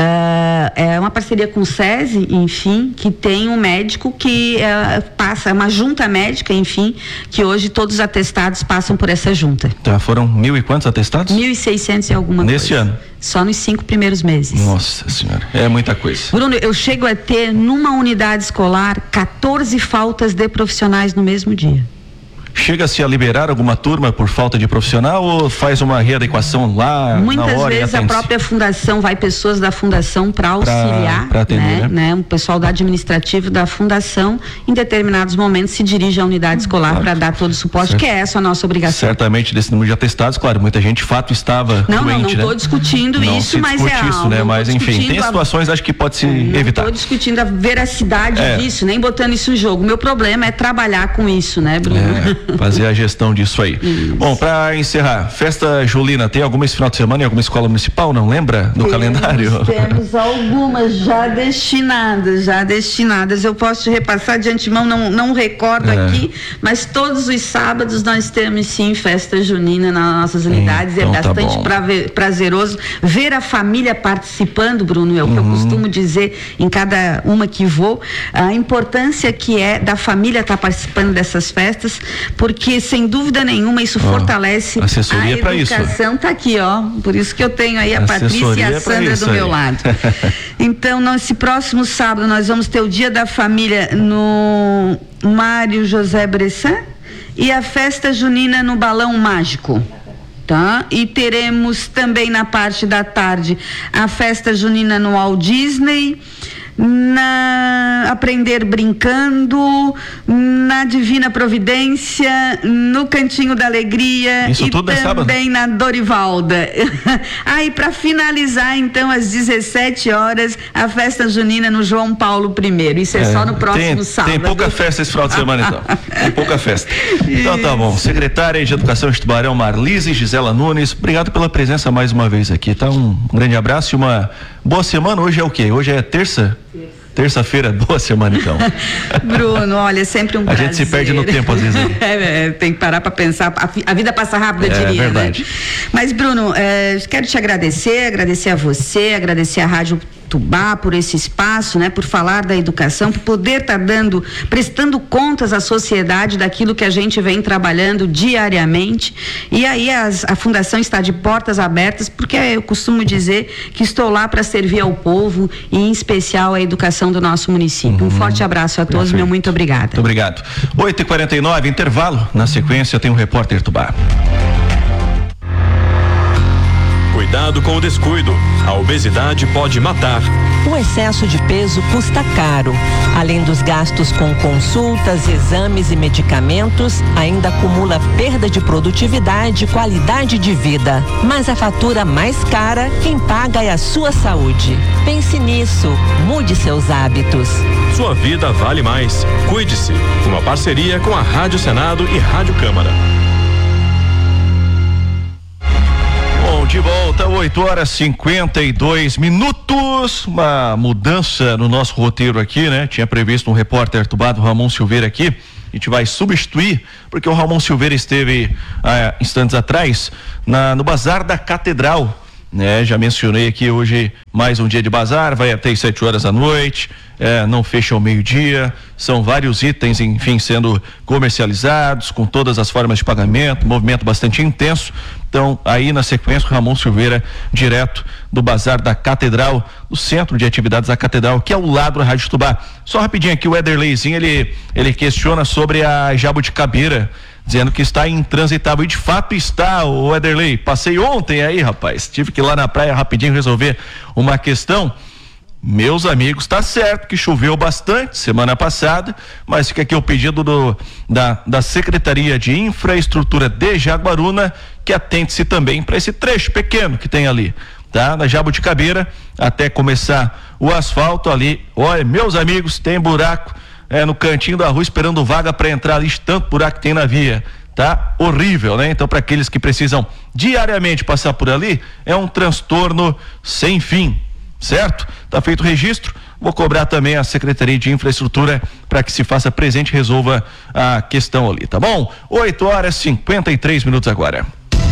Speaker 1: é uma parceria com o SESI, enfim, que tem um médico que passa, uma junta médica, enfim, que hoje todos os atestados passam por essa junta.
Speaker 2: Tá, foram 1.000 e quantos atestados?
Speaker 1: 1.600 e alguma coisa.
Speaker 2: Nesse ano?
Speaker 1: Só nos 5 primeiros meses.
Speaker 2: Nossa senhora, é muita coisa.
Speaker 1: Bruno, eu chego a ter numa unidade escolar 14 faltas de profissionais no mesmo dia.
Speaker 2: Chega-se a liberar alguma turma por falta de profissional ou faz uma readequação lá
Speaker 1: muitas
Speaker 2: na hora?
Speaker 1: Muitas vezes a própria fundação, vai pessoas da fundação para auxiliar,
Speaker 2: pra atender,
Speaker 1: né? Um pessoal do administrativo da fundação, em determinados momentos se dirige à unidade escolar para dar todo o suporte, certo. Que é essa a nossa obrigação.
Speaker 2: Certamente desse número de atestados, claro, muita gente de fato estava doente,
Speaker 1: não estou discutindo isso, mas é algo.
Speaker 2: Isso, né? Mas enfim, tem situações acho que pode se evitar.
Speaker 1: Não estou discutindo a veracidade disso, nem botando isso em jogo. Meu problema é trabalhar com isso, né, Bruno?
Speaker 2: Fazer a gestão disso aí. Isso. Bom, para encerrar, festa julina, tem alguma esse final de semana em alguma escola municipal, não lembra? No calendário?
Speaker 1: Temos algumas já destinadas. Eu posso te repassar de antemão, não recordo aqui, mas todos os sábados nós temos sim festa junina nas nossas unidades. Então, é bastante prazeroso ver a família participando, Bruno, é o que eu costumo dizer em cada uma que vou, a importância que é da família estar participando dessas festas, porque sem dúvida nenhuma isso fortalece a educação. Tá aqui, por isso que eu tenho aí a Patrícia e a Sandra do meu lado. Então, nesse próximo sábado nós vamos ter o Dia da Família no Mário José Bressan e a festa junina no Balão Mágico. Tá? E teremos também na parte da tarde a festa junina no Walt Disney, na Aprender Brincando, na Divina Providência, no Cantinho da Alegria.
Speaker 2: Isso
Speaker 1: e
Speaker 2: tudo
Speaker 1: também na Dorivalda. Aí para finalizar então às 17 horas a festa junina no João Paulo I. Isso é só no próximo sábado.
Speaker 2: Tem pouca festa esse final de semana então. Tem pouca festa. Então tá bom. Secretária de Educação de Tubarão, Marlise Gisela Nunes, obrigado pela presença mais uma vez aqui, tá? Um grande abraço e uma boa semana. Hoje é o quê? Hoje é terça? Terça-feira, boa semana então.
Speaker 1: Bruno, olha, é sempre um prazer.
Speaker 2: A gente se perde no tempo às vezes.
Speaker 1: Tem que parar para pensar, a vida passa rápido, eu diria,
Speaker 2: verdade.
Speaker 1: Né? Mas Bruno, quero te agradecer a você, agradecer a Rádio Tubá por esse espaço, né, por falar da educação, por poder estar prestando contas à sociedade daquilo que a gente vem trabalhando diariamente. E aí a Fundação está de portas abertas, porque eu costumo dizer que estou lá para servir ao povo e em especial a educação do nosso município. Um forte abraço a todos, meu muito obrigada.
Speaker 2: Muito obrigado. 8h49, intervalo. Na sequência tem o Repórter Tubá.
Speaker 3: Cuidado com o descuido. A obesidade pode matar.
Speaker 4: O excesso de peso custa caro. Além dos gastos com consultas, exames e medicamentos, ainda acumula perda de produtividade e qualidade de vida. Mas a fatura mais cara, quem paga é a sua saúde. Pense nisso. Mude seus hábitos.
Speaker 3: Sua vida vale mais. Cuide-se. Uma parceria com a Rádio Senado e Rádio Câmara.
Speaker 2: De volta, 8h52. Uma mudança no nosso roteiro aqui, né? Tinha previsto um repórter Tubá do Ramon Silveira aqui. A gente vai substituir, porque o Ramon Silveira esteve instantes atrás no Bazar da Catedral, né? Já mencionei aqui hoje mais um dia de bazar, vai até às 7 horas da noite, não fecha ao meio-dia, são vários itens, enfim, sendo comercializados com todas as formas de pagamento, movimento bastante intenso. Então, aí na sequência, o Ramon Silveira, direto do Bazar da Catedral, do Centro de Atividades da Catedral, que é ao lado da Rádio Tubá. Só rapidinho aqui, o Ederleizinho, ele questiona sobre a Jabuticabeira, dizendo que está intransitável, e de fato está, o Ederlei. Passei ontem aí, rapaz, tive que ir lá na praia rapidinho resolver uma questão. Meus amigos, tá certo que choveu bastante semana passada, mas fica aqui o pedido da Secretaria de Infraestrutura de Jaguaruna, que atente-se também para esse trecho pequeno que tem ali, tá? Na Jabuticabeira, até começar o asfalto ali. Olha, meus amigos, tem buraco no cantinho da rua esperando vaga para entrar ali, de tanto buraco que tem na via. Tá horrível, né? Então, para aqueles que precisam diariamente passar por ali, é um transtorno sem fim. Certo? Tá feito o registro. Vou cobrar também a Secretaria de Infraestrutura para que se faça presente e resolva a questão ali, tá bom? 8h53 agora.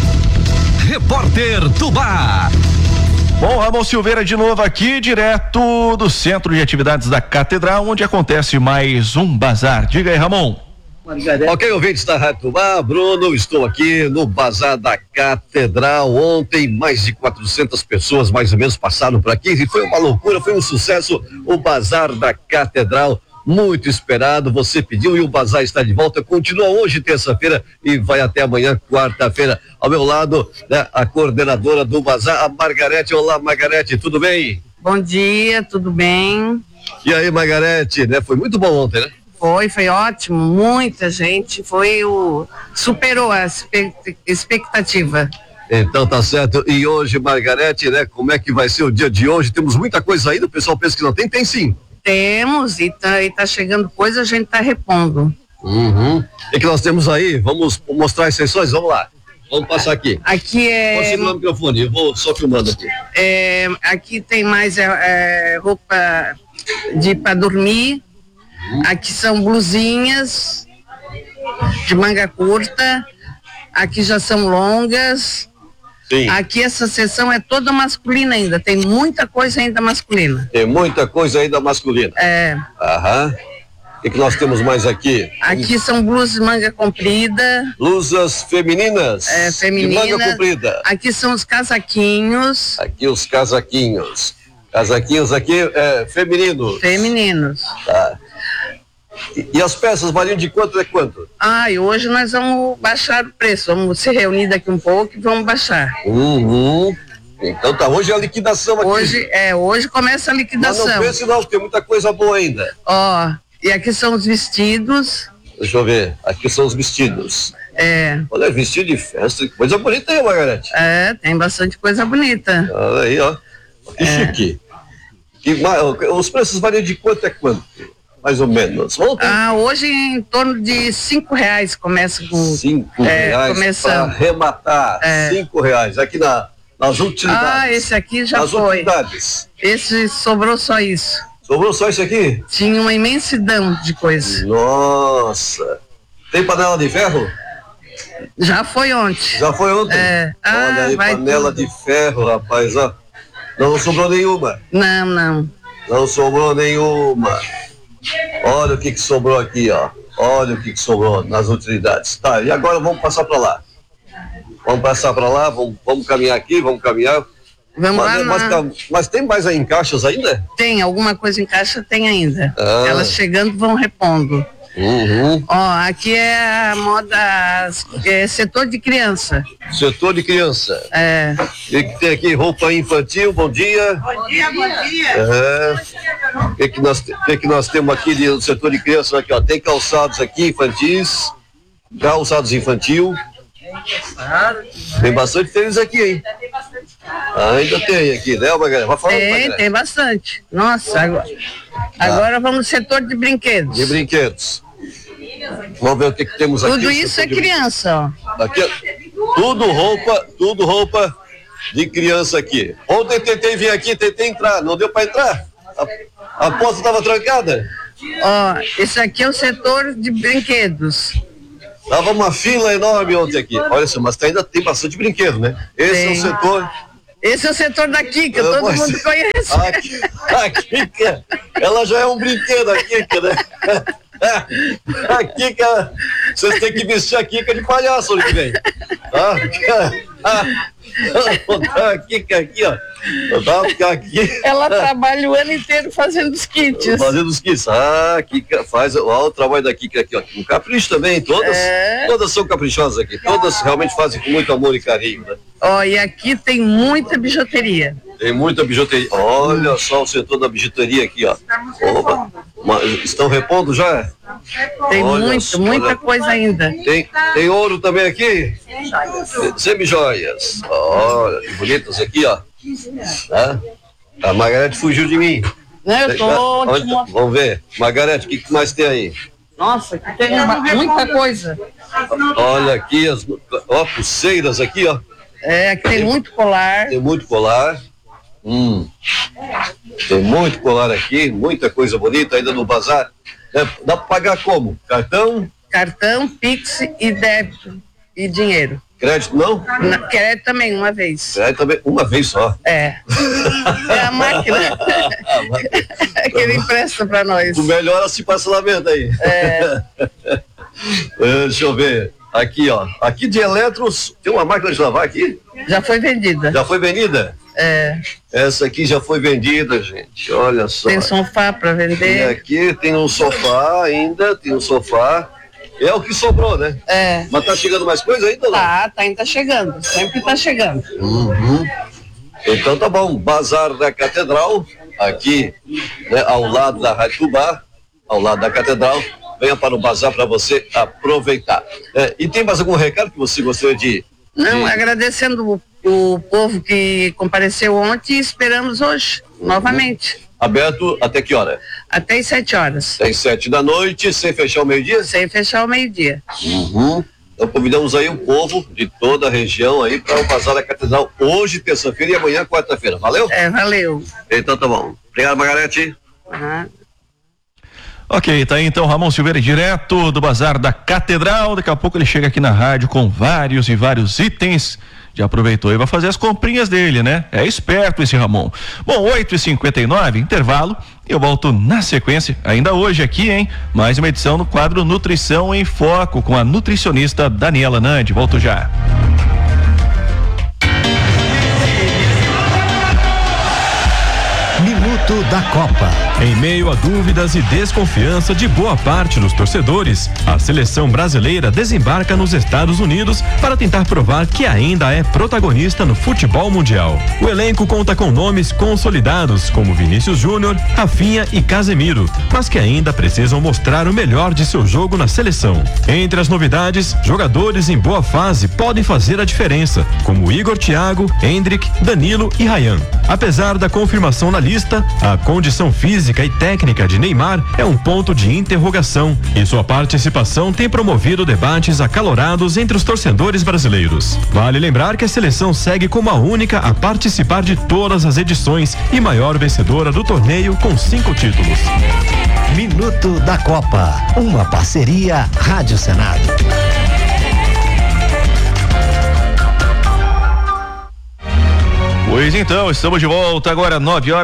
Speaker 5: Repórter Tubá.
Speaker 2: Bom, Ramon Silveira de novo aqui, direto do Centro de Atividades da Catedral, onde acontece mais um bazar. Diga aí, Ramon.
Speaker 6: Ok, ouvintes da Rádio Tubá, Bruno, estou aqui no Bazar da Catedral. Ontem, mais de 400 pessoas, mais ou menos, passaram por aqui e foi uma loucura, foi um sucesso o Bazar da Catedral, muito esperado, você pediu e o Bazar está de volta, continua hoje, terça-feira, e vai até amanhã, quarta-feira. Ao meu lado, né, a coordenadora do Bazar, a Margarete. Olá, Margarete, tudo bem?
Speaker 7: Bom dia, tudo bem?
Speaker 6: E aí, Margarete, né? Foi muito bom ontem, né?
Speaker 7: Foi ótimo, muita gente, superou a expectativa.
Speaker 6: Então tá certo, e hoje, Margarete, né, como é que vai ser o dia de hoje? Temos muita coisa ainda, o pessoal pensa que não tem, tem sim.
Speaker 7: Temos, e tá chegando coisa, a gente tá repondo.
Speaker 6: O que nós temos aí? Vamos mostrar as sessões, vamos lá. Vamos passar aqui.
Speaker 7: Aqui
Speaker 6: Pode segurar o microfone, eu vou só filmando aqui.
Speaker 7: Aqui tem mais roupa para dormir. Aqui são blusinhas de manga curta, aqui já são longas.
Speaker 6: Sim.
Speaker 7: Aqui essa seção é toda masculina ainda, tem muita coisa ainda masculina.
Speaker 6: Tem muita coisa ainda masculina. Aham. O que nós temos mais aqui?
Speaker 7: Aqui são blusas de manga comprida.
Speaker 6: Blusas femininas.
Speaker 7: Femininas.
Speaker 6: De manga comprida.
Speaker 7: Aqui são os casaquinhos.
Speaker 6: Aqui os casaquinhos. Casaquinhos aqui femininos.
Speaker 7: Femininos.
Speaker 6: Tá. E as peças variam de quanto a quanto?
Speaker 7: E hoje nós vamos baixar o preço, vamos se reunir daqui um pouco e vamos baixar.
Speaker 6: Então tá, hoje é a liquidação aqui.
Speaker 7: Hoje começa a liquidação.
Speaker 6: Mas não pense não, tem muita coisa boa ainda.
Speaker 7: E aqui são os vestidos.
Speaker 6: Deixa eu ver, aqui são os vestidos. Olha, vestido de festa, que coisa bonita aí, Margarete.
Speaker 7: Tem bastante coisa bonita.
Speaker 6: Olha aí, ó, que chique. Os preços variam de quanto a quanto? Mais ou menos.
Speaker 7: Hoje em torno de R$5 começa com...
Speaker 6: R$5 para arrematar, R$5 aqui nas utilidades.
Speaker 7: Esse aqui já foi.
Speaker 6: Utilidades.
Speaker 7: Esse sobrou só isso.
Speaker 6: Sobrou só isso aqui?
Speaker 7: Tinha uma imensidão de coisa.
Speaker 6: Nossa. Tem panela de ferro?
Speaker 7: Já foi ontem.
Speaker 6: Já foi ontem?
Speaker 7: É.
Speaker 6: Olha aí, panela de ferro, rapaz, ó. Não sobrou nenhuma.
Speaker 7: Não.
Speaker 6: Não sobrou nenhuma. Olha o que sobrou aqui, ó. Olha o que sobrou nas utilidades. Tá, e agora vamos passar para lá. Vamos caminhar aqui, vamos caminhar.
Speaker 7: Vamos lá.
Speaker 6: Mas tem mais aí em caixas ainda?
Speaker 7: Tem, alguma coisa em caixa tem ainda. Elas chegando vão repondo.
Speaker 6: Uhum.
Speaker 7: Ó, aqui é a moda, setor de criança.
Speaker 6: Setor de criança.
Speaker 7: É.
Speaker 6: E que tem aqui roupa infantil, bom dia.
Speaker 7: Bom dia.
Speaker 6: O que nós temos aqui no setor de criança? Aqui, ó, tem calçados aqui infantis, calçados infantil. Tem bastante tênis aqui, hein? Ainda tem aqui, né, Margarida? Vai falar,
Speaker 7: tem bastante. Nossa, agora vamos no setor de brinquedos.
Speaker 6: De brinquedos. Vamos ver o que temos aqui.
Speaker 7: Tudo isso é criança, ó.
Speaker 6: Aqui, tudo roupa de criança aqui. Ontem tentei vir aqui, tentei entrar, não deu para entrar. A porta estava trancada.
Speaker 7: Ó, esse aqui é o setor de brinquedos.
Speaker 6: Tava uma fila enorme ontem aqui. Olha só, mas ainda tem bastante brinquedo, né? Esse é o setor.
Speaker 7: Esse é o setor da Kika, todo mundo conhece.
Speaker 6: A Kika, ela já é um brinquedo, a Kika, né? A Kika, vocês têm que vestir a Kika de palhaço ano que vem. A Kika aqui, ó.
Speaker 7: Ela trabalha o ano inteiro fazendo os kits.
Speaker 6: Kika faz o trabalho da Kika aqui, ó. Com capricho também, todas são caprichosas aqui. Todas realmente fazem com muito amor e carinho, né?
Speaker 7: Ó, e aqui tem muita bijuteria.
Speaker 6: Tem muita bijuteria. Olha só o setor da bijuteria aqui, ó. Opa, estão repondo já?
Speaker 7: Tem muita coisa ainda.
Speaker 6: Tem ouro também aqui? Semijoias. Olha, que bonitas aqui, ó. A Margarete fugiu de mim.
Speaker 7: Eu tô
Speaker 6: Vamos ver. Margarete, o que mais tem aí?
Speaker 7: Nossa, aqui tem muita coisa.
Speaker 6: Olha aqui, pulseiras aqui, ó.
Speaker 7: Aqui tem muito colar.
Speaker 6: Tem muito colar. Tem muito colar aqui, muita coisa bonita ainda no bazar. Dá para pagar como? Cartão, Pix e débito e dinheiro. Crédito não?
Speaker 7: Crédito também, uma vez.
Speaker 6: Crédito também, uma vez só.
Speaker 7: É a máquina. Que ele empresta para nós.
Speaker 6: O melhor é se parcelamento aí. Deixa eu ver. Aqui, ó. Aqui de eletros, tem uma máquina de lavar aqui?
Speaker 7: Já foi vendida.
Speaker 6: Já foi vendida? Essa aqui já foi vendida, gente. Olha só.
Speaker 7: Tem sofá para vender.
Speaker 6: E aqui tem um sofá ainda, É o que sobrou, né? Mas tá chegando mais coisa ainda, não?
Speaker 7: Ainda chegando. Sempre tá chegando.
Speaker 6: Então tá bom. Bazar da Catedral, aqui, né, ao lado da Rádio Tubá, ao lado da Catedral. Venha para o bazar para você aproveitar. E tem mais algum recado que você gostaria de...
Speaker 7: Não, agradecendo o povo que compareceu ontem e esperamos hoje, novamente.
Speaker 6: Aberto até que hora?
Speaker 7: Até às 7 horas.
Speaker 6: Até às 7 da noite, sem fechar o meio-dia?
Speaker 7: Sem fechar o meio-dia.
Speaker 6: Então convidamos aí o povo de toda a região aí para o Bazar da Catedral hoje, terça-feira e amanhã, quarta-feira. Valeu?
Speaker 7: Valeu.
Speaker 6: Então tá bom. Obrigado, Margarete.
Speaker 2: Ok, tá aí então Ramon Silveira, direto do Bazar da Catedral. Daqui a pouco ele chega aqui na rádio com vários itens. Já aproveitou e vai fazer as comprinhas dele, né? É esperto esse Ramon. Bom, 8h59, intervalo, e eu volto na sequência, ainda hoje aqui, hein? Mais uma edição do quadro Nutrição em Foco, com a nutricionista Daniela Nandi. Volto já.
Speaker 5: Minuto da Copa.
Speaker 3: Em meio a dúvidas e desconfiança de boa parte dos torcedores, a seleção brasileira desembarca nos Estados Unidos para tentar provar que ainda é protagonista no futebol mundial. O elenco conta com nomes consolidados como Vinícius Júnior, Rafinha e Casemiro, mas que ainda precisam mostrar o melhor de seu jogo na seleção. Entre as novidades, jogadores em boa fase podem fazer a diferença, como Igor Thiago, Endrick, Danilo e Ryan. Apesar da confirmação na lista, A condição física e técnica de Neymar é um ponto de interrogação e sua participação tem promovido debates acalorados entre os torcedores brasileiros. Vale lembrar que a seleção segue como a única a participar de todas as edições e maior vencedora do torneio com 5 títulos.
Speaker 5: Minuto da Copa, uma parceria Rádio Senado.
Speaker 2: Pois então, estamos de volta agora,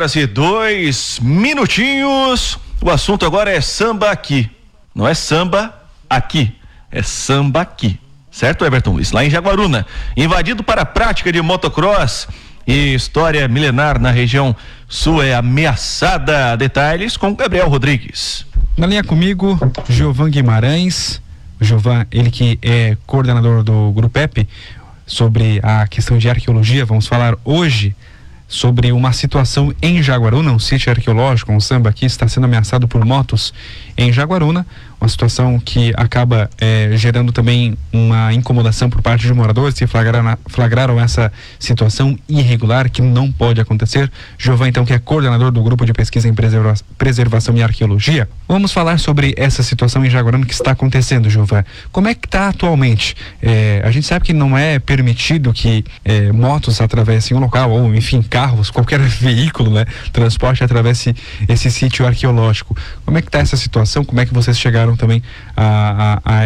Speaker 2: 9h02. O assunto agora é samba aqui. Não é samba aqui, é samba aqui. Certo, Everton Luiz? Lá em Jaguaruna, invadido para a prática de motocross e história milenar na região sul é ameaçada. Detalhes com Gabriel Rodrigues.
Speaker 8: Na linha comigo, Giovan Guimarães. Giovan, ele que é coordenador do Grupo EP, sobre a questão de arqueologia. Vamos falar hoje sobre uma situação em Jaguaruna, um sítio arqueológico, um samba aqui está sendo ameaçado por motos em Jaguaruna, uma situação que acaba gerando também uma incomodação por parte de moradores que flagraram essa situação irregular que não pode acontecer. Giovan, então, que é coordenador do Grupo de Pesquisa em Preservação e Arqueologia. Vamos falar sobre essa situação em Jaguaruna que está acontecendo, Giovan. Como é que está atualmente? A gente sabe que não é permitido que motos atravessem um local, ou enfim, carros, qualquer veículo, né, transporte atravesse esse sítio arqueológico. Como é que está essa situação? Como é que vocês chegaram também a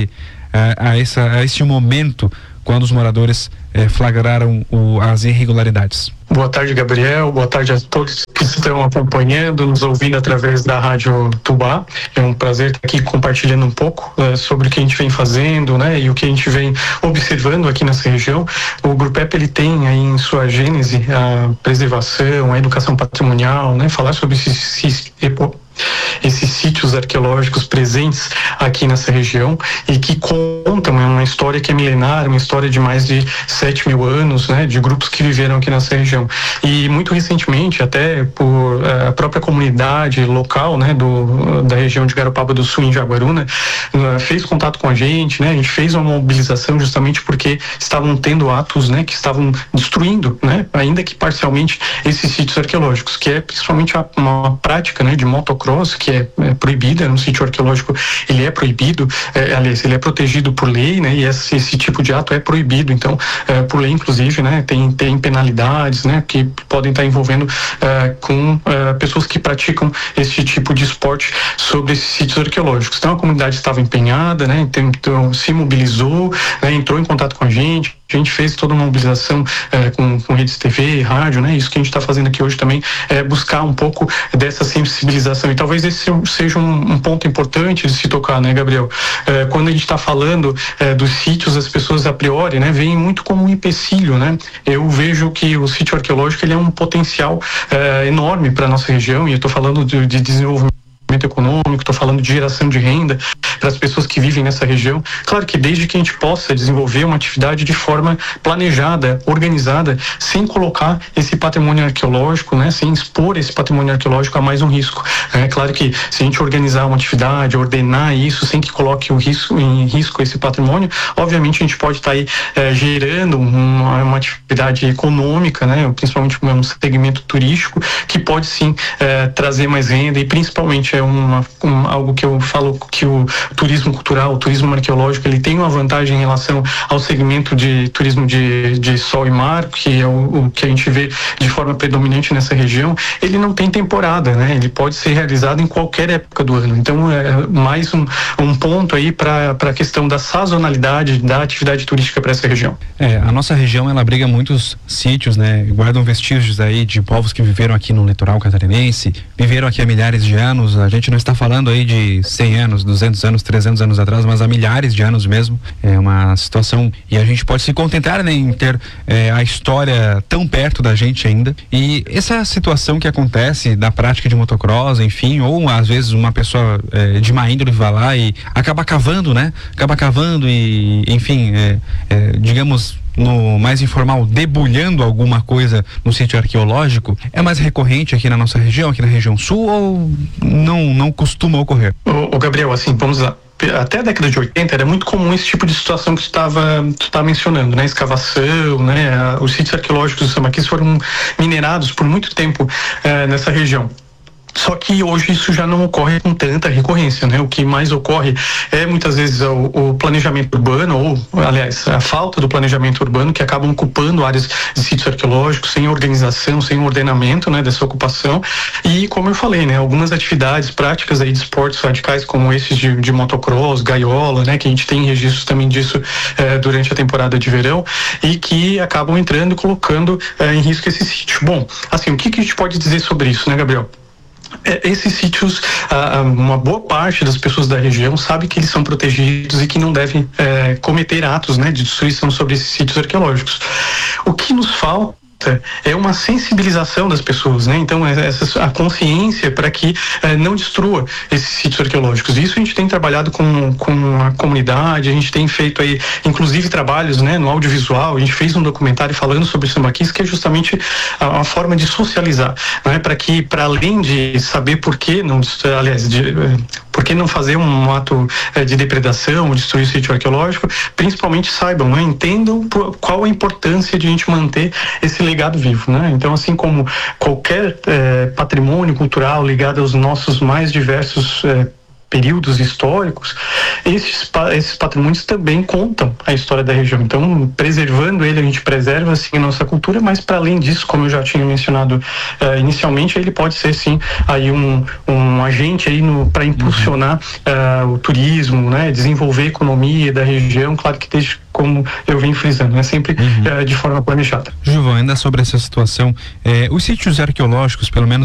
Speaker 8: esse momento quando os moradores flagraram as irregularidades?
Speaker 9: Boa tarde, Gabriel. Boa tarde a todos que estão acompanhando, nos ouvindo através da Rádio Tubá. É um prazer estar aqui compartilhando um pouco sobre o que a gente vem fazendo, né, e o que a gente vem observando aqui nessa região. O Grupo EP, ele tem aí em sua gênese a preservação, a educação patrimonial, né, falar sobre esses sítios arqueológicos presentes aqui nessa região e que contam uma história que é milenar, uma história de mais de 7.000 anos, né, de grupos que viveram aqui nessa região. E muito recentemente, até por a própria comunidade local, né, da região de Garopaba do Sul, em Jaguaruna, fez contato com a gente, né, a gente fez uma mobilização justamente porque estavam tendo atos, né, que estavam destruindo, né, ainda que parcialmente, esses sítios arqueológicos, que é principalmente uma prática, né, de motocross, que é proibida no sítio arqueológico. Ele é proibido, aliás, ele é protegido por lei, né, e esse tipo de ato é proibido. Então, por lei, inclusive, né, tem penalidades, né, que podem estar envolvendo com pessoas que praticam esse tipo de esporte sobre esses sítios arqueológicos. Então, a comunidade estava empenhada, né, então se mobilizou, né, entrou em contato com a gente fez toda uma mobilização com redes TV, rádio, né? Isso que a gente está fazendo aqui hoje também é buscar um pouco dessa sensibilização, e talvez esse seja um ponto importante de se tocar, né, Gabriel? Quando a gente está falando dos sítios, as pessoas a priori, né, veem muito como um empecilho, né? Eu vejo que o sítio arqueológico, ele é um potencial enorme para a nossa região, e eu estou falando de desenvolvimento econômico, estou falando de geração de renda para as pessoas que vivem nessa região. Claro que desde que a gente possa desenvolver uma atividade de forma planejada, organizada, sem colocar esse patrimônio arqueológico, né, sem expor esse patrimônio arqueológico a mais um risco. É claro que se a gente organizar uma atividade, ordenar isso sem que coloque em risco esse patrimônio, obviamente a gente pode estar aí gerando uma atividade econômica, né, principalmente um segmento turístico, que pode sim trazer mais renda, e principalmente algo que eu falo que o turismo cultural, o turismo arqueológico, ele tem uma vantagem em relação ao segmento de turismo de sol e mar, que é o que a gente vê de forma predominante nessa região. Ele não tem temporada, né? Ele pode ser realizado em qualquer época do ano. Então, é mais um ponto aí para a questão da sazonalidade da atividade turística para essa região.
Speaker 8: A nossa região, ela abriga muitos sítios, né? Guardam vestígios aí de povos que viveram aqui no litoral catarinense, viveram aqui há milhares de anos. A gente não está falando aí de 100 anos, 200 anos, 300 anos atrás, mas há milhares de anos mesmo. É uma situação, e a gente pode se contentar, né, em ter a história tão perto da gente ainda. E essa situação que acontece da prática de motocross, enfim, ou às vezes uma pessoa de má índole vai lá e acaba cavando, né? Acaba cavando e, enfim, digamos, no mais informal, debulhando alguma coisa no sítio arqueológico, é mais recorrente aqui na nossa região, aqui na região sul, ou não costuma ocorrer?
Speaker 9: Ô Gabriel, assim, vamos lá. até a década de 80 era muito comum esse tipo de situação que tu tá mencionando, né? Escavação, né? Os sítios arqueológicos do Sambaquis foram minerados por muito tempo nessa região. Só que hoje isso já não ocorre com tanta recorrência, né? O que mais ocorre é muitas vezes o planejamento urbano, ou, aliás, a falta do planejamento urbano, que acabam ocupando áreas de sítios arqueológicos sem organização, sem ordenamento, né, dessa ocupação. E, como eu falei, né, algumas atividades práticas aí de esportes radicais, como esses de motocross, gaiola, né, que a gente tem registros também disso durante a temporada de verão, e que acabam entrando e colocando em risco esse sítio. Bom, assim, o que a gente pode dizer sobre isso, né, Gabriel? Esses sítios, uma boa parte das pessoas da região sabe que eles são protegidos e que não devem cometer atos, né, de destruição sobre esses sítios arqueológicos. O que nos falta é uma sensibilização das pessoas, né? Então a consciência para que não destrua esses sítios arqueológicos. Isso a gente tem trabalhado com a comunidade, a gente tem feito aí inclusive trabalhos, né, no audiovisual. A gente fez um documentário falando sobre o Sambaquis, que é justamente a forma de socializar, né? Para que, para além de saber por que não, aliás, por que não fazer um ato de depredação ou destruir o sítio arqueológico, principalmente saibam, né, entendam qual a importância de a gente manter esse legado vivo, né? Então, assim como qualquer patrimônio cultural ligado aos nossos mais diversos períodos históricos, esses patrimônios também contam a história da região. Então, preservando ele, a gente preserva assim a nossa cultura, mas para além disso, como eu já tinha mencionado inicialmente, ele pode ser sim aí um agente aí para impulsionar o turismo, né, desenvolver a economia da região, claro que desde como eu venho frisando, né, sempre de forma planejada.
Speaker 8: Gilvan, ainda sobre essa situação, os sítios arqueológicos, pelo menos